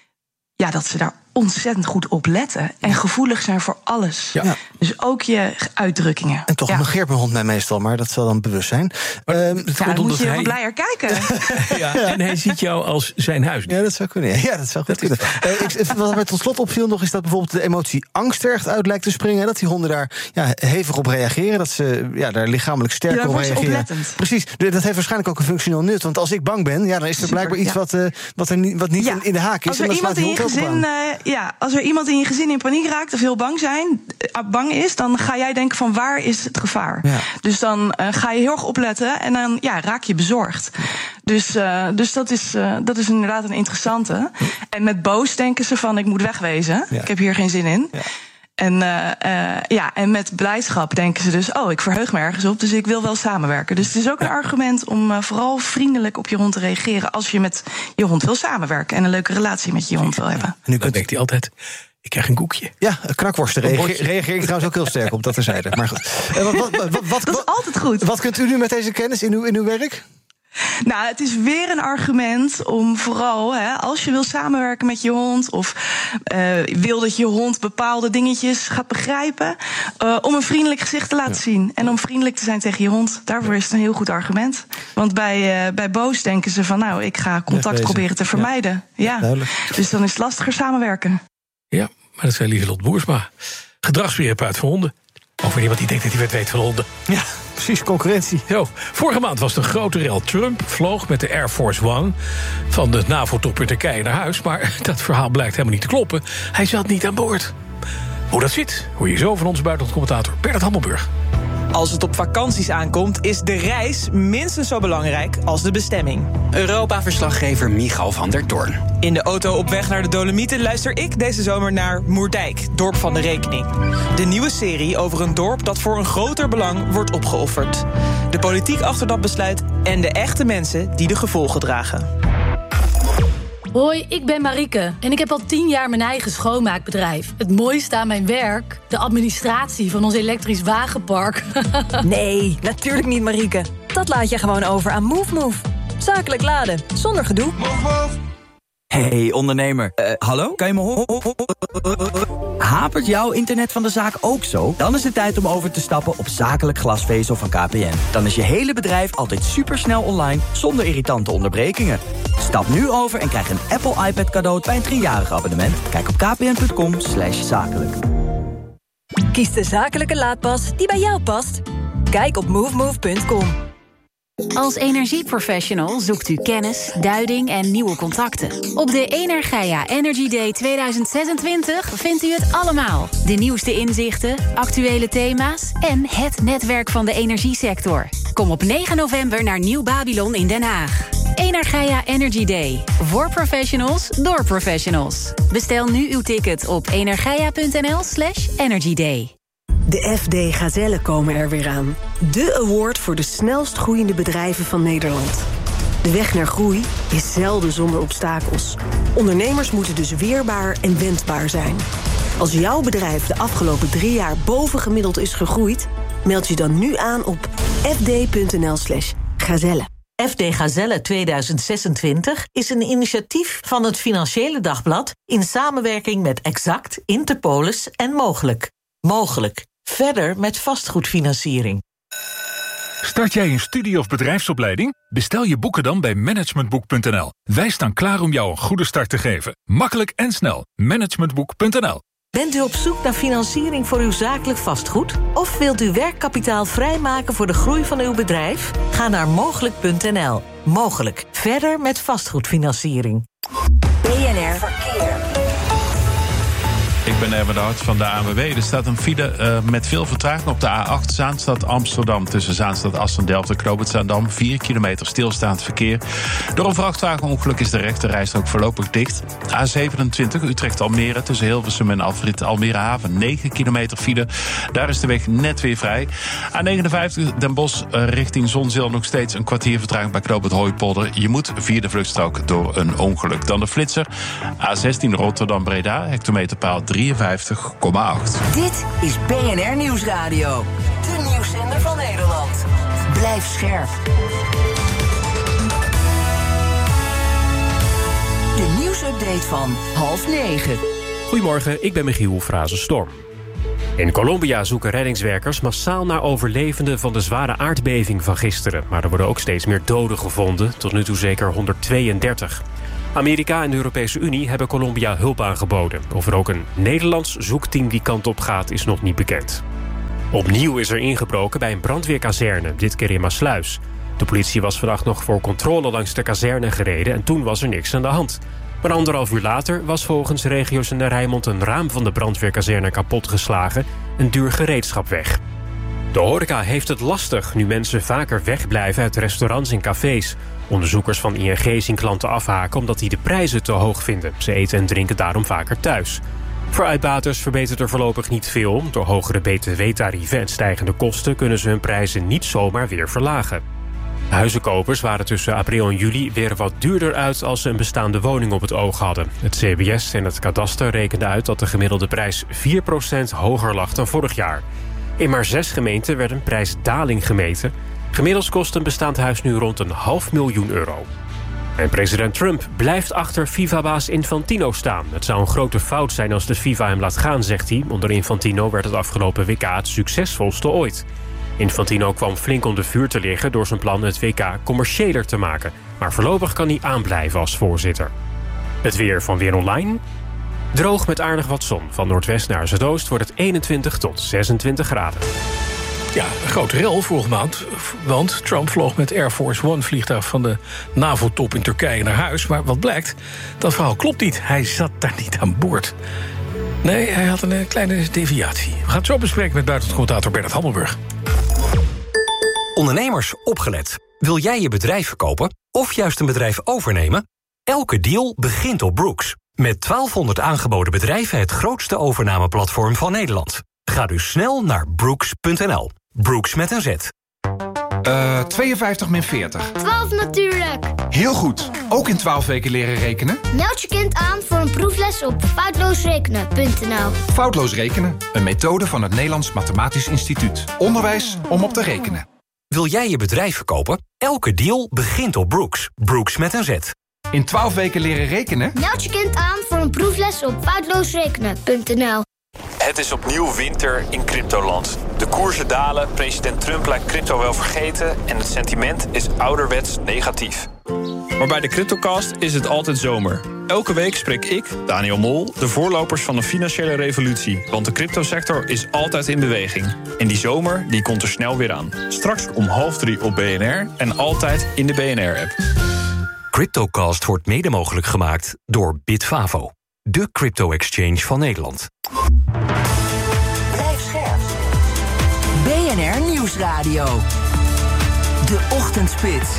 ja, dat ze daar ontzettend goed op letten en gevoelig zijn voor alles. Ja. Dus ook je uitdrukkingen. En toch ja. negeert mijn hond mij meestal, maar dat zal dan bewust zijn. Maar uh, het ja, dan moet je hij... wel blijer kijken. ja, en hij ziet jou als zijn huis. Ja, dat zou kunnen. Ja, dat zou goed kunnen. Uh, ik, wat mij tot slot opviel nog is dat bijvoorbeeld de emotie angst er echt uit lijkt te springen. Dat die honden daar ja, hevig op reageren. Dat ze ja, daar lichamelijk sterker ja, op reageren. Oplettend. Precies. Dat heeft waarschijnlijk ook een functioneel nut. Want als ik bang ben, ja, dan is er Super, blijkbaar iets ja. wat, uh, wat, er niet, wat niet ja. in, in de haak is. Als er, en iemand in je gezin, uh, ja, als er iemand in je gezin in paniek raakt of heel bang, zijn, bang is, dan ga jij denken van waar is het gevaar? Ja. Dus dan uh, ga je heel erg opletten en dan ja, raak je bezorgd. Dus, uh, dus dat, is, uh, dat is inderdaad een interessante. En met boos denken ze van ik moet wegwezen. Ja. Ik heb hier geen zin in. Ja. En, uh, uh, ja, en met blijdschap denken ze dus, oh, ik verheug me ergens op, dus ik wil wel samenwerken. Dus het is ook een argument om uh, vooral vriendelijk op je hond te reageren als je met je hond wil samenwerken en een leuke relatie met je hond wil hebben. En nu kunt... denkt hij altijd, ik krijg een koekje. Ja, knakworsten reageer, reageer ik trouwens ook heel sterk op, dat terzijde. Maar goed. Uh, wat, wat, wat, wat, dat is altijd goed. Wat kunt u nu met deze kennis in uw, in uw werk? Nou, het is weer een argument om vooral, hè, als je wil samenwerken met je hond of uh, wil dat je hond bepaalde dingetjes gaat begrijpen, uh, om een vriendelijk gezicht te laten ja. zien. En om vriendelijk te zijn tegen je hond. Daarvoor is het een heel goed argument. Want bij, uh, bij boos denken ze van, nou, ik ga contact ja, proberen te vermijden. Ja. Ja. Dus dan is het lastiger samenwerken. Ja, maar dat zei Lieselot Boersma. Gedragstherapeut voor honden. Over iemand die denkt dat hij wat weet van honden. Ja, precies, concurrentie. Zo, vorige maand was de grote rel. Trump vloog met de Air Force One van de NAVO-top in Turkije naar huis. Maar dat verhaal blijkt helemaal niet te kloppen. Hij zat niet aan boord. Hoe dat zit, hoor je zo van onze buitenlandcommentator Bernard Hammelburg. Als het op vakanties aankomt, is de reis minstens zo belangrijk als de bestemming. Europa-verslaggever Michal van der Toorn. In de auto op weg naar de Dolomieten luister ik deze zomer naar Moerdijk, dorp van de rekening. De nieuwe serie over een dorp dat voor een groter belang wordt opgeofferd. De politiek achter dat besluit en de echte mensen die de gevolgen dragen. Hoi, ik ben Marieke en ik heb al tien jaar mijn eigen schoonmaakbedrijf. Het mooiste aan mijn werk, de administratie van ons elektrisch wagenpark. Nee, natuurlijk niet, Marieke. Dat laat je gewoon over aan MoveMove. Zakelijk laden, zonder gedoe. Move, Hey ondernemer, uh, hallo? Kan je me horen? Hapert jouw internet van de zaak ook zo? Dan is het tijd om over te stappen op zakelijk glasvezel van K P N. Dan is je hele bedrijf altijd supersnel online, zonder irritante onderbrekingen. Stap nu over en krijg een Apple iPad cadeau bij een driejarig abonnement. Kijk op kpn.com slash zakelijk. Kies de zakelijke laadpas die bij jou past. Kijk op movemove punt com. Als energieprofessional zoekt u kennis, duiding en nieuwe contacten. Op de Energia Energy Day tweeduizend zesentwintig vindt u het allemaal. De nieuwste inzichten, actuele thema's en het netwerk van de energiesector. Kom op negen november naar Nieuw Babylon in Den Haag. Energia Energy Day. Voor professionals, door professionals. Bestel nu uw ticket op energia.nl slash energyday. De F D Gazellen komen er weer aan. De award voor de snelst groeiende bedrijven van Nederland. De weg naar groei is zelden zonder obstakels. Ondernemers moeten dus weerbaar en wendbaar zijn. Als jouw bedrijf de afgelopen drie jaar bovengemiddeld is gegroeid, meld je dan nu aan op fd.nl slash gazelle. F D Gazelle tweeduizend zesentwintig is een initiatief van het Financiële Dagblad in samenwerking met Exact, Interpolis en Mogelijk. Mogelijk. Verder met vastgoedfinanciering. Start jij een studie- of bedrijfsopleiding? Bestel je boeken dan bij managementboek punt n l. Wij staan klaar om jou een goede start te geven. Makkelijk en snel. managementboek punt n l. Bent u op zoek naar financiering voor uw zakelijk vastgoed? Of wilt u werkkapitaal vrijmaken voor de groei van uw bedrijf? Ga naar mogelijk punt n l. Mogelijk. Verder met vastgoedfinanciering. B N R Verkeer. Ik ben Erwin de Hart van de A N W B. Er staat een file uh, met veel vertraging op de A acht Zaanstad Amsterdam. Tussen Zaanstad Assen-Delft en Knoop het Zaandam. vier kilometer stilstaand verkeer. Door een vrachtwagenongeluk is de rechterrijstrook voorlopig dicht. A zevenentwintig Utrecht-Almere tussen Hilversum en Alfred Almere Haven. negen kilometer file. Daar is de weg net weer vrij. A negenenvijftig Den Bosch uh, richting Zonzeel nog steeds een kwartier vertraging bij Knoop het Hooipolder. Je moet via de vluchtstrook door een ongeluk. Dan de flitser. A zestien Rotterdam-Breda. Hectometerpaal drie drieënvijftig komma acht. Dit is B N R Nieuwsradio. De nieuwszender van Nederland. Blijf scherp. De nieuwsupdate van half negen. Goedemorgen, ik ben Michiel Frazen-Storm. In Colombia zoeken reddingswerkers massaal naar overlevenden van de zware aardbeving van gisteren. Maar er worden ook steeds meer doden gevonden, tot nu toe zeker honderdtweeëndertig. Amerika en de Europese Unie hebben Colombia hulp aangeboden. Of er ook een Nederlands zoekteam die kant op gaat, is nog niet bekend. Opnieuw is er ingebroken bij een brandweerkazerne, dit keer in Maassluis. De politie was vandaag nog voor controle langs de kazerne gereden en toen was er niks aan de hand. Maar anderhalf uur later was volgens regio's in Rijnmond een raam van de brandweerkazerne kapotgeslagen, een duur gereedschap weg. De horeca heeft het lastig nu mensen vaker wegblijven uit restaurants en cafés. Onderzoekers van I N G zien klanten afhaken omdat die de prijzen te hoog vinden. Ze eten en drinken daarom vaker thuis. Voor uitbaters verbetert er voorlopig niet veel. Door hogere B T W-tarieven en stijgende kosten kunnen ze hun prijzen niet zomaar weer verlagen. Huizenkopers waren tussen april en juli weer wat duurder uit als ze een bestaande woning op het oog hadden. Het C B S en het kadaster rekenden uit dat de gemiddelde prijs vier procent hoger lag dan vorig jaar. In maar zes gemeenten werd een prijsdaling gemeten. Gemiddeld kost een bestaand huis nu rond een half miljoen euro. En president Trump blijft achter FIFA-baas Infantino staan. Het zou een grote fout zijn als de FIFA hem laat gaan, zegt hij. Onder Infantino werd het afgelopen W K het succesvolste ooit. Infantino kwam flink onder vuur te liggen door zijn plan het W K commerciëler te maken. Maar voorlopig kan hij aanblijven als voorzitter. Het weer van Weer Online. Droog met aardig wat zon. Van noordwest naar zuidoost wordt het eenentwintig tot zesentwintig graden. Ja, een grote rel vorige maand. Want Trump vloog met Air Force One vliegtuig van de NAVO-top in Turkije naar huis. Maar wat blijkt, dat verhaal klopt niet. Hij zat daar niet aan boord. Nee, hij had een kleine deviatie. We gaan het zo bespreken met buitenlandcommentator Bernard Hammelburg. Ondernemers, opgelet. Wil jij je bedrijf verkopen of juist een bedrijf overnemen? Elke deal begint op Brooks. Met twaalfhonderd aangeboden bedrijven het grootste overnameplatform van Nederland. Ga dus snel naar brooks punt n l. Brooks met een Z. Uh, tweeënvijftig min veertig. twaalf natuurlijk. Heel goed. Ook in twaalf weken leren rekenen? Meld je kind aan voor een proefles op foutloosrekenen punt n l. Foutloos rekenen. Een methode van het Nederlands Mathematisch Instituut. Onderwijs om op te rekenen. Wil jij je bedrijf verkopen? Elke deal begint op Brooks. Brooks met een Z. In twaalf weken leren rekenen? Meld je kind aan voor een proefles op foutloosrekenen punt n l. Het is opnieuw winter in cryptoland. De koersen dalen, president Trump lijkt crypto wel vergeten en het sentiment is ouderwets negatief. Maar bij de CryptoCast is het altijd zomer. Elke week spreek ik, Daniel Mol, de voorlopers van de financiële revolutie. Want de cryptosector is altijd in beweging. En die zomer die komt er snel weer aan. Straks om half drie op B N R en altijd in de B N R-app. CryptoCast wordt mede mogelijk gemaakt door Bitfavo. De crypto-exchange van Nederland. Blijf scherp. B N R Nieuwsradio. De Ochtendspits.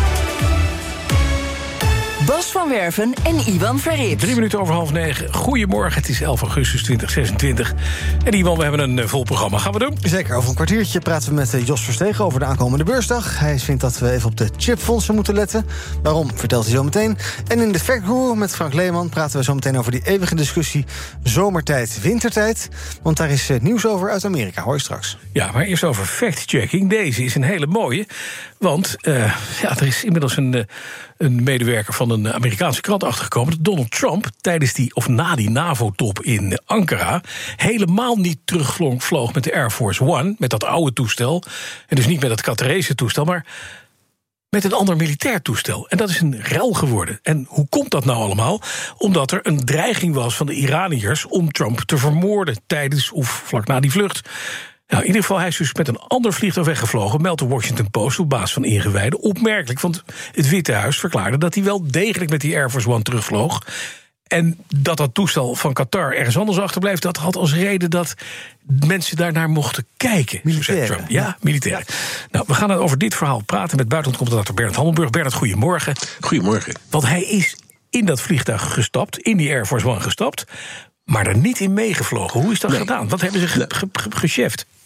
Bas van Werven en Iwan Verrips. Drie minuten over half negen. Goedemorgen, het is elf augustus tweeduizend zesentwintig. En Iwan, we hebben een vol programma. Gaan we doen? Zeker, over een kwartiertje praten we met Jos Verstegen over de aankomende beursdag. Hij vindt dat we even op de chipfondsen moeten letten. Waarom, vertelt hij zo meteen. En in de Factguru met Frank Leeman praten we zo meteen over die eeuwige discussie zomertijd, wintertijd. Want daar is nieuws over uit Amerika, hoor je straks. Ja, maar eerst over fact-checking. Deze is een hele mooie. Want uh, ja, er is inmiddels een, uh, een medewerker van een Amerikaanse krant achtergekomen dat Donald Trump tijdens die, of na die NAVO-top in Ankara helemaal niet terugvloog met de Air Force One, met dat oude toestel. En dus niet met het Qatarese toestel, maar met een ander militair toestel. En dat is een rel geworden. En hoe komt dat nou allemaal? Omdat er een dreiging was van de Iraniërs om Trump te vermoorden tijdens of vlak na die vlucht. Nou, in ieder geval, hij is dus met een ander vliegtuig weggevlogen, meldt de Washington Post op basis van ingewijden. Opmerkelijk, want het Witte Huis verklaarde dat hij wel degelijk met die Air Force One terugvloog. En dat dat toestel van Qatar ergens anders achterblijft, dat had als reden dat mensen daarnaar mochten kijken. Militairen. Trump. Ja, militairen. Ja. Nou, we gaan dan over dit verhaal praten met buitenlandcommentator Bernard Hammelburg. Bernard, goedemorgen. Goedemorgen. Want hij is in dat vliegtuig gestapt, in die Air Force One gestapt, maar er niet in meegevlogen. Hoe is dat nee. gedaan? Wat hebben ze ge- ge- ge- gecheft?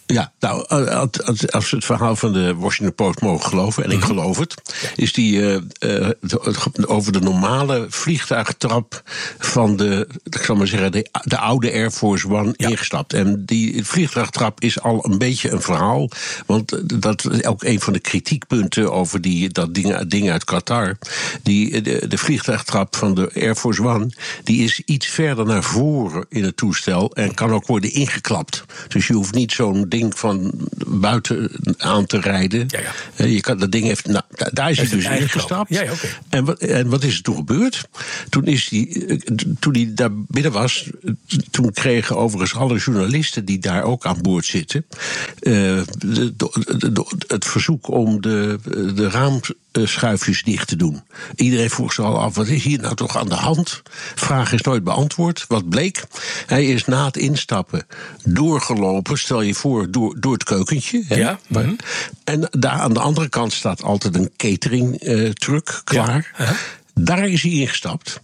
Ja, nou, als, als we het verhaal van de Washington Post mogen geloven, en ik Mm-hmm. geloof het, is die uh, uh, over de normale vliegtuigtrap van de, ik zal maar zeggen, de, de oude Air Force One ja. ingestapt. En die vliegtuigtrap is al een beetje een verhaal, want dat is ook een van de kritiekpunten over die, dat ding, ding uit Qatar. Die, de, de vliegtuigtrap van de Air Force One, die is iets verder naar voren in het toestel en kan ook worden ingeklapt. Dus je hoeft niet zo'n ding van buiten aan te rijden. Ja, ja. Je kan, dat ding heeft, nou, daar is hij dus ingestapt. Ja, ja, okay. en, wat, en wat is er toen gebeurd? Toen, is die, toen hij daar binnen was, toen kregen overigens alle journalisten die daar ook aan boord zitten, uh, de, de, de, het verzoek om de, de raamschuifjes dicht te doen. Iedereen vroeg zich al af, wat is hier nou toch aan de hand? Vraag is nooit beantwoord. Wat bleek? Hij is na het instappen doorgelopen, stel je voor, door, door het keukentje. Hè? Ja. Mm-hmm. En daar aan de andere kant staat altijd een catering uh, truck klaar. Ja. Uh-huh. Daar is hij ingestapt.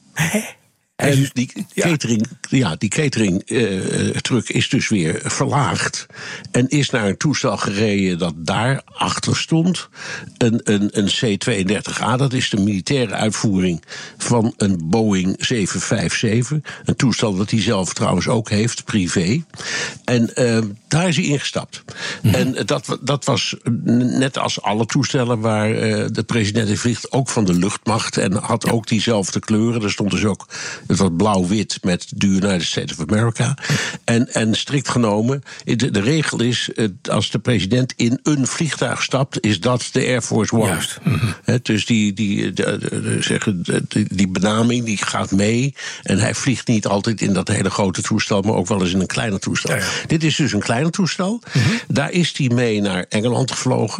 En die catering, ja, die catering uh, truck is dus weer verlaagd. En is naar een toestel gereden dat daarachter stond. Een, een, een C tweeëndertig A, dat is de militaire uitvoering van een Boeing zeven vijf zeven. Een toestel dat hij zelf trouwens ook heeft, privé. En uh, daar is hij ingestapt. Mm-hmm. En dat, dat was net als alle toestellen waar uh, de president in vliegt, ook van de luchtmacht. En had ook diezelfde kleuren. Er stond dus ook het was blauw-wit met de United States of America. En, en strikt genomen, de, de regel is, als de president in een vliegtuig stapt, is dat de Air Force One. Juist. Mm-hmm. He, dus die, die, de, de, de, zeggen, die, die benaming die gaat mee. En hij vliegt niet altijd in dat hele grote toestel, maar ook wel eens in een kleiner toestel. Ja, ja. Dit is dus een kleiner toestel. Mm-hmm. Daar is hij mee naar Engeland gevlogen.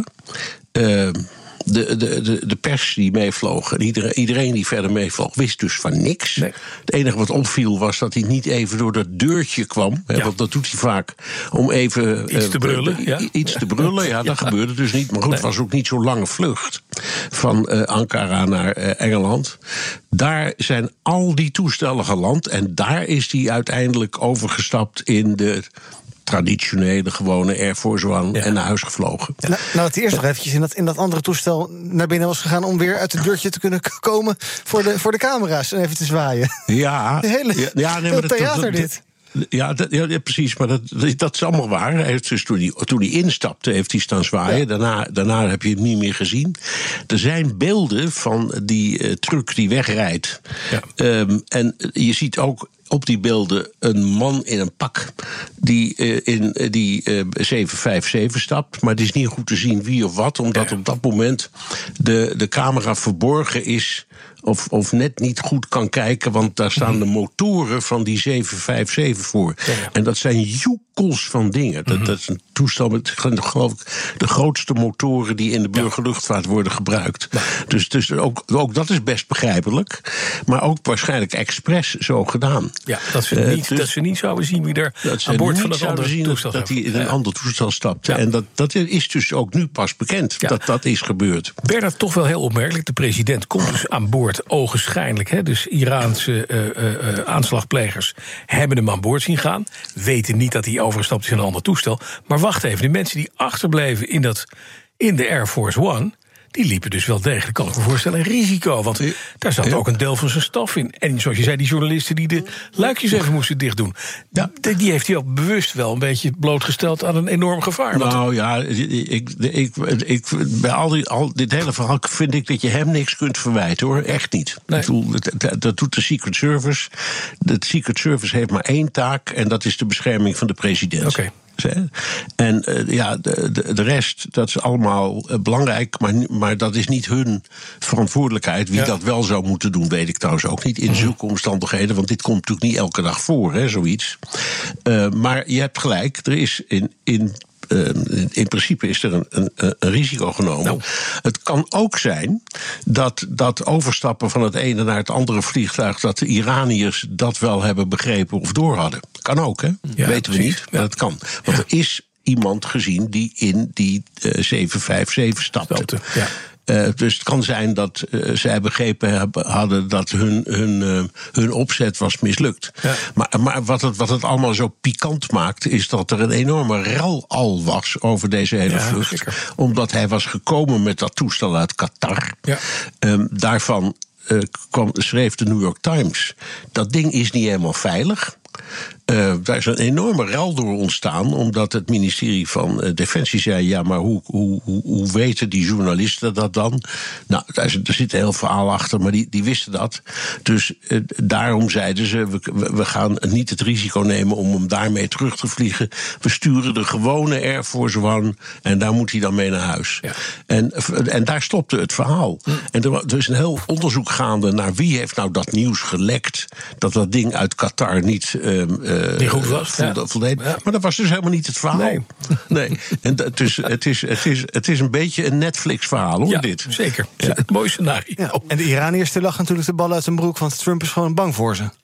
Uh, De, de, de, de pers die meevloog en iedereen, iedereen die verder meevloog, wist dus van niks. Nee. Het enige wat opviel was dat hij niet even door dat deurtje kwam. Ja. Hè, want dat doet hij vaak om even iets te brullen. Uh, ja. Iets te brullen, ja, dat ja. gebeurde dus niet. Maar goed, het nee. was ook niet zo'n lange vlucht van uh, Ankara naar uh, Engeland. Daar zijn al die toestellen geland en daar is hij uiteindelijk overgestapt in de traditionele, gewone Air Force One ja. en naar huis gevlogen. Ja. Nou, nou, het eerst nog eventjes in dat, in dat andere toestel naar binnen was gegaan om weer uit het deurtje te kunnen komen voor de, voor de camera's en even te zwaaien. Ja. De hele, ja, ja nee, heel maar dat, theater dat, dat, dit. Ja, dat, ja, precies, maar dat, dat is allemaal waar. Hij heeft dus toen, hij, toen hij instapte, heeft hij staan zwaaien. Ja. Daarna, daarna heb je hem niet meer gezien. Er zijn beelden van die uh, truck die wegrijdt. Ja. Um, en je ziet ook op die beelden een man in een pak die uh, in uh, die uh, zeven vijf zeven stapt. Maar het is niet goed te zien wie of wat, omdat ja. op dat moment de, de camera verborgen is. Of, of net niet goed kan kijken, want daar staan de motoren van die zeven vijf zeven voor. Ja, ja. En dat zijn joekels van dingen. Dat, mm-hmm. dat is een toestel met, geloof ik, de grootste motoren die in de burgerluchtvaart worden gebruikt. Ja. Dus, dus ook, ook dat is best begrijpelijk. Maar ook waarschijnlijk expres zo gedaan. Ja, dat ze niet, uh, dus, dat ze niet zouden zien wie er aan boord van het andere toestel dat hij in een ja. ander toestel stapte. Ja. En dat, dat is dus ook nu pas bekend, ja. dat dat is gebeurd. Bernard, toch wel heel opmerkelijk. De president komt dus aan boord. Ogenschijnlijk, hè, dus Iraanse uh, uh, aanslagplegers hebben hem aan boord zien gaan. Weten niet dat hij overgestapt is in een ander toestel. Maar wacht even, de mensen die achterbleven in, dat, in de Air Force One, die liepen dus wel degelijk, kan ik me voorstellen, een risico. Want daar zat ja. ook een deel van zijn staf in. En zoals je zei, die journalisten die de luikjes even moesten dichtdoen. Ja. Die heeft hij ook bewust wel een beetje blootgesteld aan een enorm gevaar. Nou ja, ik, ik, ik, bij al, die, al dit hele verhaal vind ik dat je hem niks kunt verwijten, hoor. Echt niet. Nee. Ik bedoel, dat, dat doet de Secret Service. De Secret Service heeft maar één taak en dat is de bescherming van de president. Oké. Okay. En uh, ja, de, de, de rest, dat is allemaal uh, belangrijk, maar, maar dat is niet hun verantwoordelijkheid. Wie ja. dat wel zou moeten doen, weet ik trouwens ook niet in mm-hmm. zulke omstandigheden, want dit komt natuurlijk niet elke dag voor, hè, zoiets. Uh, maar je hebt gelijk, er is in, in Uh, in principe is er een, een, een risico genomen. Nou. Het kan ook zijn dat dat overstappen van het ene naar het andere vliegtuig, dat de Iraniërs dat wel hebben begrepen of door hadden. Kan ook, hè? Ja, weten we precies. niet, maar dat kan. Want ja. er is iemand gezien die in die uh, zeven vijf zeven stapte. Ja. Uh, dus het kan zijn dat uh, zij begrepen hebben, hadden dat hun, hun, uh, hun opzet was mislukt. Ja. Maar, maar wat, het, wat het allemaal zo pikant maakt, is dat er een enorme rel al was over deze hele ja, vlucht. Zeker. Omdat hij was gekomen met dat toestel uit Qatar. Ja. Um, daarvan uh, kwam, schreef de New York Times, dat ding is niet helemaal veilig. Uh, daar is een enorme rel door ontstaan, omdat het ministerie van uh, Defensie zei, ja, maar hoe, hoe, hoe, hoe weten die journalisten dat dan? Nou, daar zit, daar zit een heel verhaal achter, maar die, die wisten dat. Dus uh, daarom zeiden ze, we, we gaan niet het risico nemen om hem daarmee terug te vliegen. We sturen de gewone Air Force One en daar moet hij dan mee naar huis. Ja. En, en daar stopte het verhaal. Hm. En er, er is een heel onderzoek gaande naar wie heeft nou dat nieuws gelekt, dat dat ding uit Qatar niet Uh, uh, Die goed was. Volde, ja. voldeed. Ja. Maar dat was dus helemaal niet het verhaal. Nee. nee. En het is, het, is, het, is, het is een beetje een Netflix-verhaal, hoor, ja, dit. Zeker. Ja. Het mooie scenario. Ja. En de Iraniërs lachen natuurlijk de bal uit hun broek, want Trump is gewoon bang voor ze.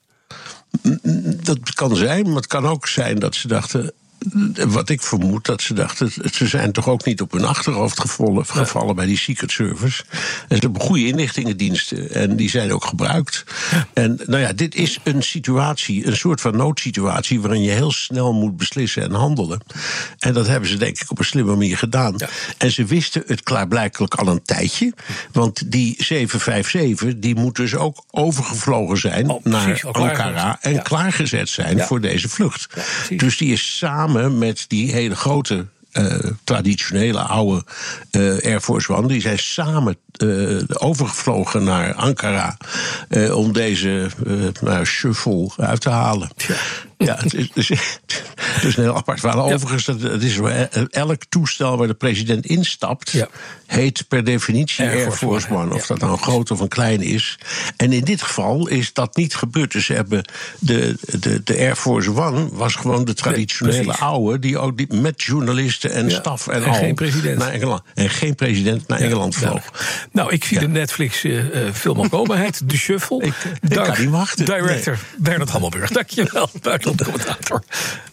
Dat kan zijn, maar het kan ook zijn dat ze dachten, wat ik vermoed, dat ze dachten, ze zijn toch ook niet op hun achterhoofd gevallen, gevallen ja. bij die Secret Service. En ze hebben goede inlichtingendiensten en die zijn ook gebruikt. Ja. En nou ja, dit is een situatie, een soort van noodsituatie waarin je heel snel moet beslissen en handelen. En dat hebben ze denk ik op een slimme manier gedaan. Ja. En ze wisten het klaarblijkelijk al een tijdje, want die zeven vijf zeven die moet dus ook overgevlogen zijn oh, naar Ankara en ja. klaargezet zijn ja. voor deze vlucht. Ja, dus die is samen met die hele grote, uh, traditionele oude uh, Air Force One, die zijn samen uh, overgevlogen naar Ankara uh, om deze uh, nou, shuffle uit te halen. Ja. Ja, het is, het, is, het is een heel apart verhaal. Ja. Overigens, het is elk toestel waar de president instapt, ja. heet per definitie Air, Air Force, Force One. One. Of ja. dat nou een groot of een klein is. En in dit geval is dat niet gebeurd. Dus ze hebben de, de, de Air Force One was gewoon de traditionele nee, oude, die ook die, met journalisten en ja. staf en, en al geen president. naar Engeland. En geen president naar ja. Engeland vloog. Ja. Nou, ik zie ja. de Netflix-film uh, al komen. Hij heet De Shuffle. Ik, ik Dark, kan niet wachten. Director nee. Bernard Hammelburg. Dankjewel, buitenlandcommentator.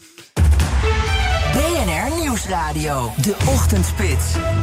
B N R Nieuwsradio, de Ochtendspits.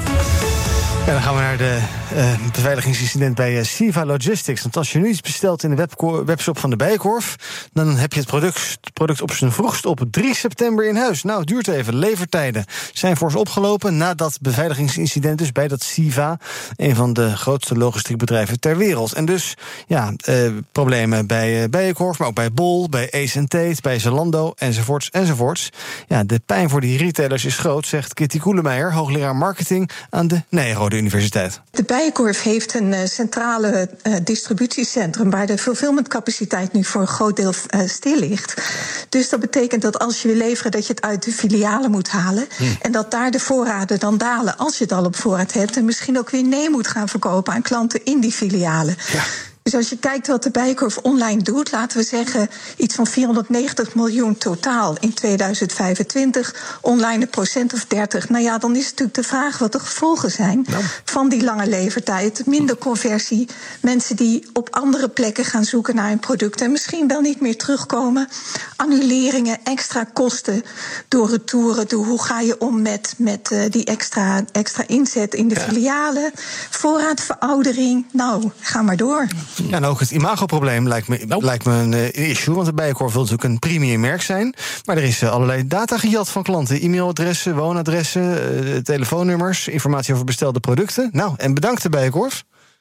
Ja, dan gaan we naar de uh, beveiligingsincident bij uh, Siva Logistics. Want als je nu iets bestelt in de webco- webshop van de Bijenkorf, dan heb je het product, het product op zijn vroegst op drie september in huis. Nou, het duurt even. Levertijden zijn fors opgelopen na dat beveiligingsincident dus bij dat Siva, een van de grootste logistiekbedrijven ter wereld. En dus, ja, uh, problemen bij uh, Bijenkorf, maar ook bij Bol, bij Ace en Tate, bij Zalando, enzovoorts, enzovoorts. Ja, de pijn voor die retailers is groot, zegt Kitty Koelemeijer, hoogleraar marketing aan de Nijrode Universiteit. De Bijenkorf heeft een uh, centrale uh, distributiecentrum waar de fulfillmentcapaciteit nu voor een groot deel uh, stil ligt. Dus dat betekent dat als je wil leveren, dat je het uit de filialen moet halen. Hmm. En dat daar de voorraden dan dalen als je het al op voorraad hebt. En misschien ook weer nee moet gaan verkopen aan klanten in die filialen. Ja. Dus als je kijkt wat de Bijenkorf online doet, laten we zeggen iets van vierhonderdnegentig miljoen totaal in tweeduizend vijfentwintig, online een procent of dertig. Nou ja, dan is het natuurlijk de vraag wat de gevolgen zijn nou. van die lange levertijd. Minder conversie, mensen die op andere plekken gaan zoeken naar een product en misschien wel niet meer terugkomen. Annuleringen, extra kosten door retouren. Door hoe ga je om met, met uh, die extra, extra inzet in de ja. filialen? Voorraadveroudering, nou, ga maar door. Ja, en ook het imagoprobleem lijkt me, nope. lijkt me een uh, issue. Want de Bijenkorf wil natuurlijk een premium merk zijn. Maar er is uh, allerlei data gejat van klanten. E-mailadressen, woonadressen, uh, telefoonnummers, informatie over bestelde producten. Nou, en bedankt de Bijenkorf.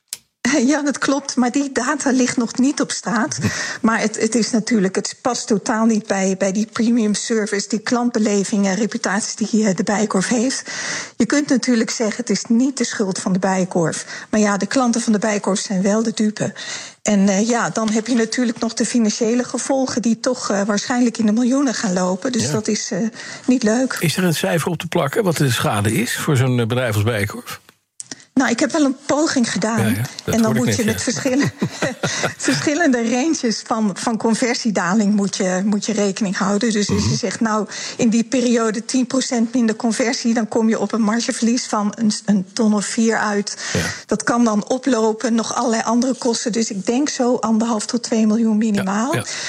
Ja, dat klopt, maar die data ligt nog niet op straat. Maar het, het is natuurlijk, het past totaal niet bij, bij die premium service, die klantbeleving en reputatie die de Bijenkorf heeft. Je kunt natuurlijk zeggen, het is niet de schuld van de Bijenkorf. Maar ja, de klanten van de Bijenkorf zijn wel de dupe. En uh, ja, dan heb je natuurlijk nog de financiële gevolgen die toch uh, waarschijnlijk in de miljoenen gaan lopen. Dus ja. dat is uh, niet leuk. Is er een cijfer op te plakken wat de schade is voor zo'n bedrijf als Bijenkorf? Nou, ik heb wel een poging gedaan. Ja, ja, en dan moet net, je met ja. verschillen, verschillende ranges van, van conversiedaling moet je, moet je rekening houden. Dus als je zegt, nou, in die periode tien procent minder conversie, dan kom je op een margeverlies van een, een ton of vier uit. Ja. Dat kan dan oplopen, nog allerlei andere kosten. Dus ik denk zo anderhalf tot twee miljoen minimaal. Ja, ja.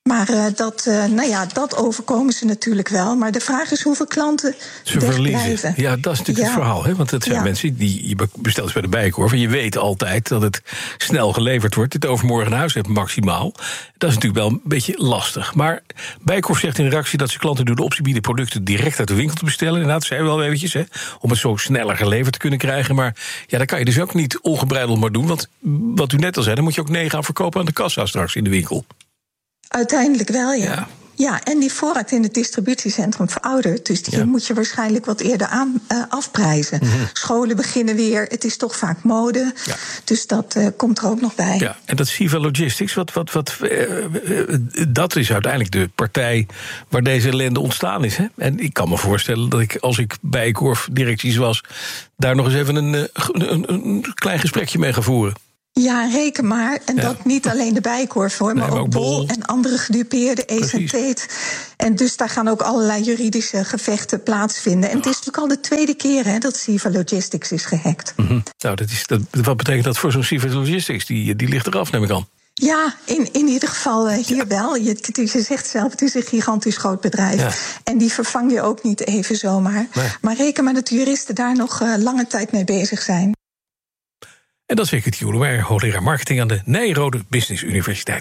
Maar uh, dat, uh, nou ja, dat overkomen ze natuurlijk wel. Maar de vraag is hoeveel klanten ze verliezen. Ja, dat is natuurlijk ja. het verhaal. Hè? Want het zijn ja. mensen die je bestelt eens bij de Bijenkorf en je weet altijd dat het snel geleverd wordt. Dit overmorgen naar huis hebt maximaal. Dat is natuurlijk wel een beetje lastig. Maar Bijenkorf zegt in de reactie dat ze klanten door de optie bieden producten direct uit de winkel te bestellen. Inderdaad, dat zei we wel eventjes, hè, om het zo sneller geleverd te kunnen krijgen. Maar ja, dat kan je dus ook niet ongebreideld maar doen. Want wat u net al zei, dan moet je ook nee gaan verkopen aan de kassa straks in de winkel. Uiteindelijk wel, ja. ja. Ja, en die voorraad in het distributiecentrum veroudert. Dus die ja. moet je waarschijnlijk wat eerder aan, uh, afprijzen. Mm-hmm. Scholen beginnen weer, het is toch vaak mode. Ja. Dus dat uh, komt er ook nog bij. Ja, en dat Siva Logistics, wat, wat, wat, uh, uh, dat is uiteindelijk de partij waar deze ellende ontstaan is. Hè? En ik kan me voorstellen dat ik, als ik Bijenkorf directies was, daar nog eens even een, een, een, een klein gesprekje mee ga voeren. Ja, reken maar. En ja. dat niet alleen de Bijenkorf, hoor, maar, nee, maar ook Bol en andere gedupeerden, Ace en Tate. En dus daar gaan ook allerlei juridische gevechten plaatsvinden. En het is natuurlijk al de tweede keer hè, dat Siva Logistics is gehackt. Mm-hmm. Nou, dat is, dat, wat betekent dat voor zo'n Siva Logistics? Die, die ligt eraf, neem ik aan. Ja, in, in ieder geval uh, hier ja. wel. Je, je zegt zelf, het is een gigantisch groot bedrijf. Ja. En die vervang je ook niet even zomaar. Nee. Maar reken maar dat de juristen daar nog uh, lange tijd mee bezig zijn. En dat is Wickert Joelemeyer, hoogleraar marketing aan de Nijrode Business Universiteit.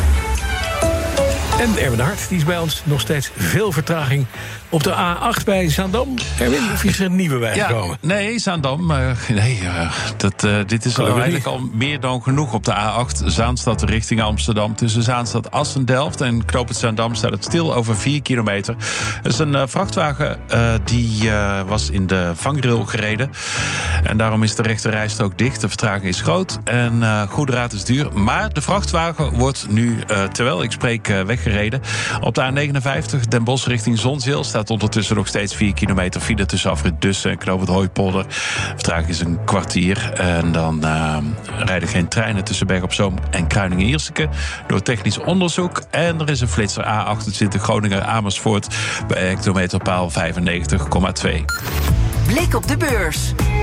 En Erwin de Hart, die is bij ons. Nog steeds veel vertraging op de A acht bij Zaandam. Erwin, of is er een nieuwe bijgekomen? Ja, nee, Zaandam. Uh, nee, uh, dat, uh, dit is al eigenlijk al meer dan genoeg op de A acht. Zaanstad richting Amsterdam. Tussen Zaanstad, Assen-Delft en knooppunt Zaandam staat het stil over vier kilometer. Er is een uh, vrachtwagen uh, die uh, was in de vangrail gereden. En daarom is de rechterrijstrook dicht. De vertraging is groot en uh, goede raad is duur. Maar de vrachtwagen wordt nu, uh, terwijl ik spreek, uh, weggereden. Op de A negenenvijftig, Den Bosch richting Zonzeel, staat ondertussen nog steeds vier kilometer file tussen afrit Dussen en knooppunt Hooipolder. Vertraging is een kwartier. En dan uh, rijden geen treinen tussen Berg op Zoom en Kruiningen-Ierseke door technisch onderzoek. En er is een flitser A achtentwintig Groningen-Amersfoort bij hectometerpaal vijfennegentig komma twee. Blik op de beurs.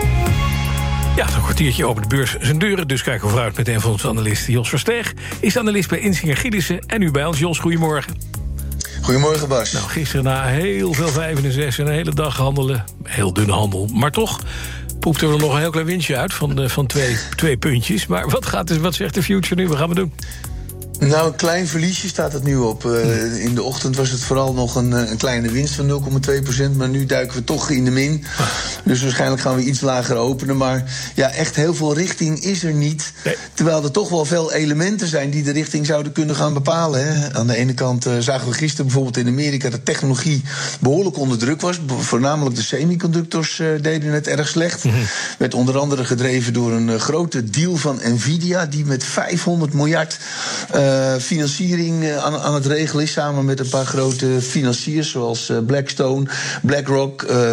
Ja, een kwartiertje open de beurs zijn deuren. Dus kijken we vooruit met een van onze analisten. Jos Versteeg is analist bij Insinger Gielissen. En nu bij ons. Jos, goedemorgen. Goedemorgen, Bas. Nou, gisteren na heel veel vijf en zes en een hele dag handelen. Heel dunne handel. Maar toch poepte er nog een heel klein winstje uit van, de, van twee, twee puntjes. Maar wat, gaat, wat zegt de future nu? Wat gaan we doen? Nou, een klein verliesje staat het nu op. Uh, in de ochtend was het vooral nog een, een kleine winst van nul komma twee procent. Maar nu duiken we toch in de min. Dus waarschijnlijk gaan we iets lager openen. Maar ja, echt heel veel richting is er niet. Nee. Terwijl er toch wel veel elementen zijn die de richting zouden kunnen gaan bepalen. Hè. Aan de ene kant uh, zagen we gisteren bijvoorbeeld in Amerika dat technologie behoorlijk onder druk was. Voornamelijk de semiconductors uh, deden het erg slecht. Mm-hmm. Werd onder andere gedreven door een uh, grote deal van Nvidia, die met vijfhonderd miljard Uh, Uh, financiering uh, aan, aan het regelen is, samen met een paar grote financiers zoals uh, Blackstone, BlackRock, uh,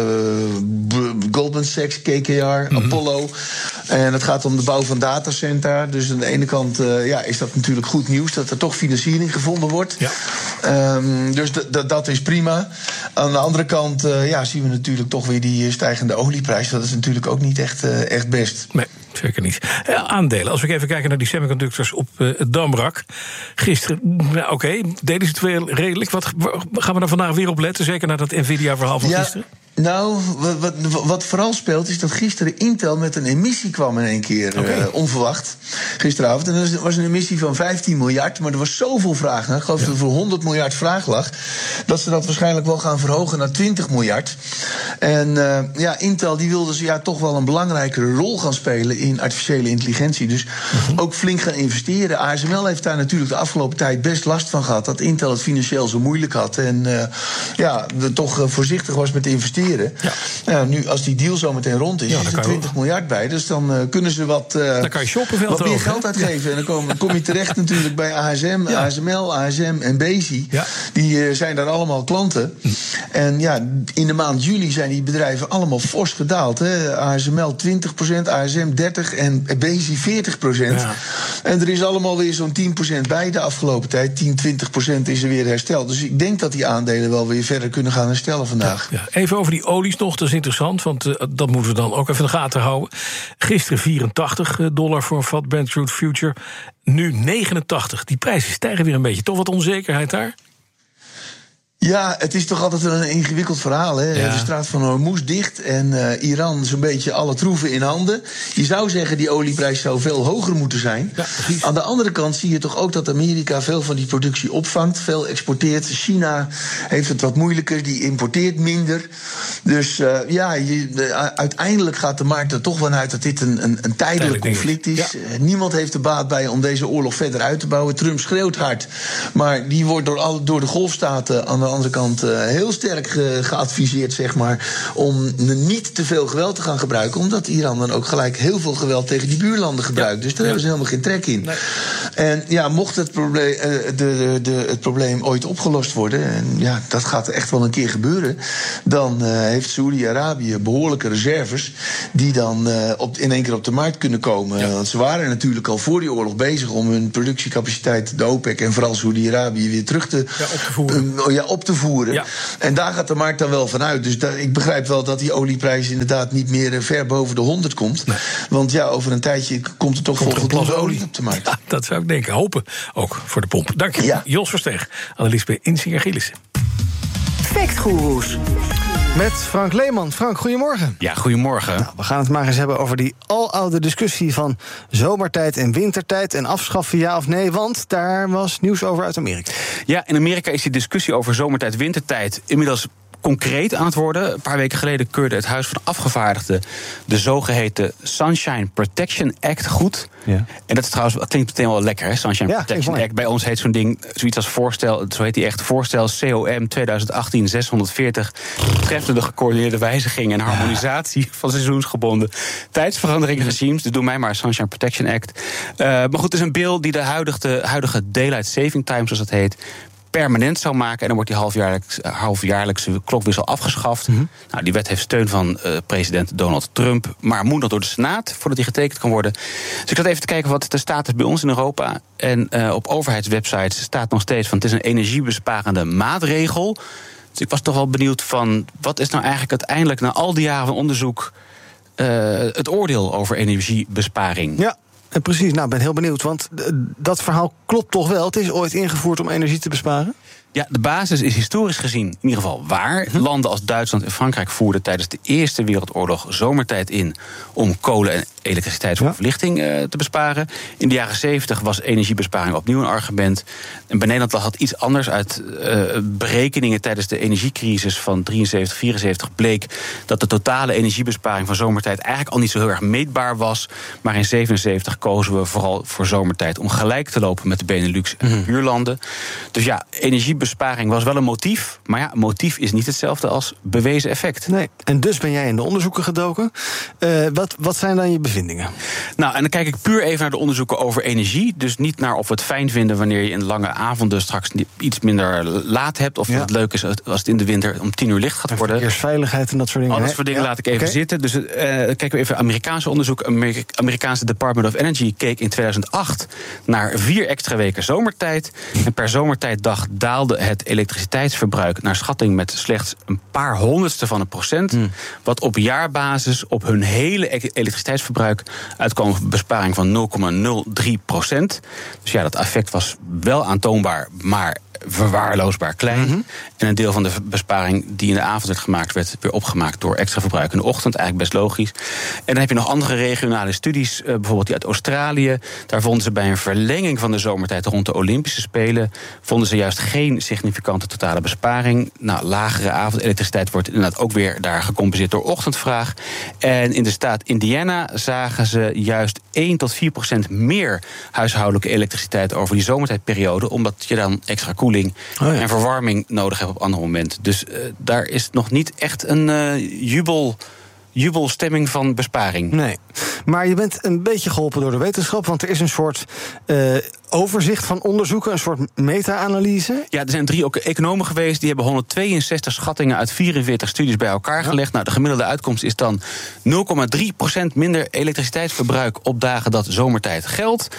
B- Goldman Sachs, K K R, mm-hmm. Apollo. En het gaat om de bouw van datacenter. Dus aan de ene kant uh, ja, is dat natuurlijk goed nieuws dat er toch financiering gevonden wordt. Ja. Um, dus d- d- dat is prima. Aan de andere kant uh, ja, zien we natuurlijk toch weer die stijgende olieprijs. Dat is natuurlijk ook niet echt, uh, echt best. Nee. Zeker niet. Uh, aandelen. Als we even kijken naar die semiconductors op uh, het Damrak. Gisteren, nou, oké, okay, deden ze het weer redelijk. Wat gaan we daar vandaag weer op letten? Zeker naar dat Nvidia-verhaal van ja. gisteren? Nou, wat, wat, wat vooral speelt is dat gisteren Intel met een emissie kwam in één keer okay. uh, onverwacht. Gisteravond. En dat was een emissie van vijftien miljard. Maar er was zoveel vraag naar. Ik geloof ja. dat er voor honderd miljard vraag lag. Dat ze dat waarschijnlijk wel gaan verhogen naar twintig miljard. En uh, ja, Intel die wilde ze ja, toch wel een belangrijkere rol gaan spelen in artificiële intelligentie. Dus uh-huh. ook flink gaan investeren. A S M L heeft daar natuurlijk de afgelopen tijd best last van gehad. Dat Intel het financieel zo moeilijk had. En uh, ja, er toch uh, voorzichtig was met investeren. Ja. Nou, nu, als die deal zo meteen rond is, ja, is er twintig miljard bij. Dus dan uh, kunnen ze wat, uh, dan kan je shoppen veel wat meer over, geld uitgeven. Ja. En dan kom, dan kom je terecht natuurlijk bij A S M, ja. A S M L, A S M en Besi. Ja. Die uh, zijn daar allemaal klanten. Hm. En ja, in de maand juli zijn die bedrijven allemaal fors gedaald. Hè. A S M L twintig procent, A S M dertig procent en Besi veertig procent. Ja. En er is allemaal weer zo'n tien procent bij de afgelopen tijd. tien, twintig procent is er weer hersteld. Dus ik denk dat die aandelen wel weer verder kunnen gaan herstellen vandaag. Ja, ja. Even over over die olies nog, dat is interessant, want uh, dat moeten we dan ook even in de gaten houden. Gisteren vierentachtig dollar voor een vat Brent Crude Future, nu negenentachtig. Die prijzen stijgen weer een beetje. Toch wat onzekerheid daar? Ja, het is toch altijd een ingewikkeld verhaal. Hè? Ja. De straat van Hormuz dicht en uh, Iran zo'n beetje alle troeven in handen. Je zou zeggen, die olieprijs zou veel hoger moeten zijn. Ja, aan de andere kant zie je toch ook dat Amerika veel van die productie opvangt, veel exporteert. China heeft het wat moeilijker, die importeert minder. Dus uh, ja, je, de, uiteindelijk gaat de markt er toch van uit dat dit een, een, een tijdelijk conflict is. Ja. Uh, niemand heeft er baat bij om deze oorlog verder uit te bouwen. Trump schreeuwt hard, maar die wordt door, al, door de golfstaten aan de andere kant uh, heel sterk ge, geadviseerd, zeg maar, om niet te veel geweld te gaan gebruiken, omdat Iran dan ook gelijk heel veel geweld tegen die buurlanden gebruikt. Ja. Dus daar ja. hebben ze helemaal geen trek in. Nee. En ja, mocht het probleem, uh, de, de, de, het probleem ooit opgelost worden, en ja, dat gaat echt wel een keer gebeuren, dan uh, heeft Saoedi-Arabië behoorlijke reserves die dan uh, op, in één keer op de markt kunnen komen. Ja. Want ze waren natuurlijk al voor die oorlog bezig om hun productiecapaciteit, de OPEC en vooral Saoedi-Arabië, weer terug te, ja, op te voeren. Uh, ja, op te voeren. Ja. En daar gaat de markt dan wel van uit. Dus da- ik begrijp wel dat die olieprijs inderdaad niet meer uh, ver boven de honderd komt. Nee. Want ja, over een tijdje komt er toch voldoende olie op de markt. Ja, dat zou ik denken. Hopen ook voor de pomp. Dank je, ja. Jos Versteeg, analist bij Insinger Gillissen. Factgoeroes. Met Frank Leeman. Frank, goedemorgen. Ja, goedemorgen. Nou, we gaan het maar eens hebben over die aloude discussie van zomertijd en wintertijd en afschaffen ja of nee, want daar was nieuws over uit Amerika. Ja, in Amerika is die discussie over zomertijd, wintertijd inmiddels concreet aan het worden. Een paar weken geleden keurde het Huis van Afgevaardigden de zogeheten Sunshine Protection Act goed. Ja. En dat is trouwens, dat klinkt meteen wel lekker, hè? Sunshine ja, Protection Act. Bij ons heet zo'n ding zoiets als voorstel, zo heet die echt, voorstel C O M twintig achttien zeshonderdveertig, betreffende de gecoördineerde wijziging en harmonisatie ja. van seizoensgebonden tijdsverandering regimes. Dus doe mij maar Sunshine Protection Act. Uh, maar goed, het is een bill die de huidige, huidige Daylight Saving Time, zoals dat heet, permanent zou maken. En dan wordt die halfjaarlijks, halfjaarlijkse klokwissel afgeschaft. Mm-hmm. Nou, die wet heeft steun van uh, president Donald Trump, maar moet nog door de Senaat voordat die getekend kan worden. Dus ik zat even te kijken wat de staat is bij ons in Europa. En uh, op overheidswebsites staat nog steeds van het is een energiebesparende maatregel. Dus ik was toch wel benieuwd van wat is nou eigenlijk uiteindelijk na al die jaren van onderzoek uh, het oordeel over energiebesparing? Ja. En precies, nou, ik ben heel benieuwd, want dat verhaal klopt toch wel? Het is ooit ingevoerd om energie te besparen? Ja, de basis is historisch gezien in ieder geval waar. Hm. Landen als Duitsland en Frankrijk voerden tijdens de Eerste Wereldoorlog zomertijd in om kolen en elektriciteit voor ja. verlichting uh, te besparen. In de jaren zeventig was energiebesparing opnieuw een argument. En bij Nederland lag het iets anders. Uit uh, berekeningen tijdens de energiecrisis van drieënzeventig, vierenzeventig bleek dat de totale energiebesparing van zomertijd eigenlijk al niet zo heel erg meetbaar was. Maar in zevenenzeventig kozen we vooral voor zomertijd om gelijk te lopen met de Benelux en de buurlanden. Dus ja, energiebesparing was wel een motief. Maar ja, motief is niet hetzelfde als bewezen effect. Nee, en dus ben jij in de onderzoeken gedoken. Uh, wat, wat zijn dan je bevindingen? Nou, en dan kijk ik puur even naar de onderzoeken over energie. Dus niet naar of we het fijn vinden wanneer je in lange avonden straks iets minder laat hebt. Of ja. dat het leuk is als het in de winter om tien uur licht gaat worden. Verkeersveiligheid en dat soort dingen. Al dat soort dingen ja. laat ik even okay. zitten. Dus uh, kijken we even Amerikaanse onderzoek. Amerika- Amerikaanse Department of Energy keek in tweeduizend acht naar vier extra weken zomertijd. En per zomertijddag daalde het elektriciteitsverbruik naar schatting met slechts een paar honderdste van een procent. Hmm. Wat op jaarbasis op hun hele elektriciteitsverbruik uitkwam een besparing van nul komma nul drie procent. Dus ja, dat effect was wel aantoonbaar, maar verwaarloosbaar klein. Mm-hmm. En een deel van de besparing die in de avond werd gemaakt, werd weer opgemaakt door extra verbruik in de ochtend. Eigenlijk best logisch. En dan heb je nog andere regionale studies, bijvoorbeeld die uit Australië. Daar vonden ze bij een verlenging van de zomertijd rond de Olympische Spelen, vonden ze juist geen significante totale besparing. Nou, lagere avondelektriciteit wordt inderdaad ook weer daar gecompenseerd door ochtendvraag. En in de staat Indiana zagen ze juist één tot vier procent meer huishoudelijke elektriciteit over die zomertijdperiode, omdat je dan extra koeling oh ja. en verwarming nodig hebt op andere momenten. Dus uh, daar is nog niet echt een uh, jubel... jubelstemming van besparing. Nee, maar je bent een beetje geholpen door de wetenschap, want er is een soort uh, overzicht van onderzoeken, een soort meta-analyse. Ja, er zijn drie economen geweest, die hebben honderdtweeënzestig schattingen uit vierenveertig studies bij elkaar gelegd. Ja. Nou, de gemiddelde uitkomst is dan nul komma drie procent minder elektriciteitsverbruik op dagen dat zomertijd geldt.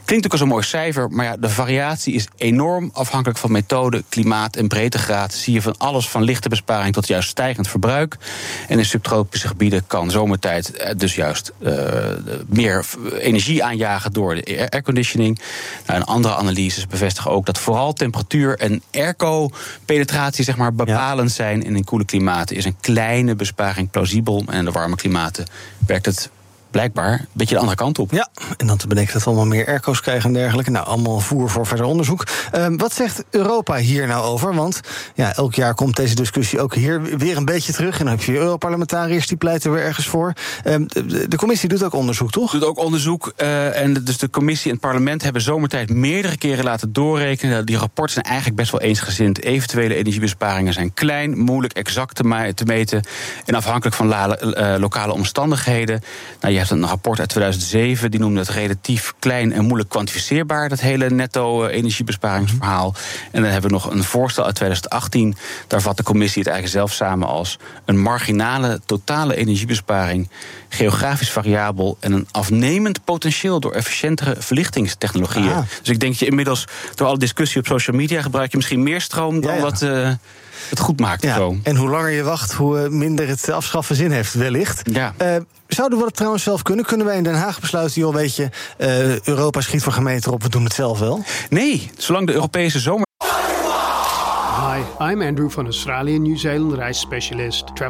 Klinkt ook als een mooi cijfer, maar ja, de variatie is enorm afhankelijk van methode, klimaat en breedtegraad. Zie je van alles van lichte besparing tot juist stijgend verbruik. En in subtropische gebieden kan zomertijd dus juist uh, meer energie aanjagen door de airconditioning. Nou, en andere analyses bevestigen ook dat vooral temperatuur en airco-penetratie zeg maar, bepalend ja. zijn. En in koele klimaten is een kleine besparing plausibel. En in de warme klimaten werkt het blijkbaar een beetje de andere kant op. Ja, en dan te bedenken dat we allemaal meer airco's krijgen en dergelijke. Nou, allemaal voer voor verder onderzoek. Uh, wat zegt Europa hier nou over? Want ja, elk jaar komt deze discussie ook hier weer een beetje terug. En dan heb je Europarlementariërs die pleiten weer ergens voor. Uh, de, de commissie doet ook onderzoek, toch? Doet ook onderzoek. Uh, en dus de commissie en het parlement hebben zomertijd meerdere keren laten doorrekenen. Die rapporten zijn eigenlijk best wel eensgezind. Eventuele energiebesparingen zijn klein, moeilijk exact te, ma- te meten en afhankelijk van la- uh, lokale omstandigheden. Nou, je hebt een rapport uit tweeduizend zeven, die noemde het relatief klein en moeilijk kwantificeerbaar, dat hele netto-energiebesparingsverhaal. En dan hebben we nog een voorstel uit tweeduizend achttien. Daar vat de commissie het eigenlijk zelf samen als een marginale totale energiebesparing, geografisch variabel en een afnemend potentieel door efficiëntere verlichtingstechnologieën. Ah. Dus ik denk dat je inmiddels door alle discussie op social media gebruik je misschien meer stroom dan ja, ja. wat uh, het goed maakt. Ja. Zo. En hoe langer je wacht, hoe minder het afschaffen zin heeft, wellicht. Ja. Uh, Zouden we dat trouwens zelf kunnen? Kunnen wij in Den Haag besluiten, joh, weet je, uh, Europa schiet voor geen meter op, we doen het zelf wel? Nee, zolang de Europese zomer... Hi, I'm Andrew van Australian New Zealand reisspecialist.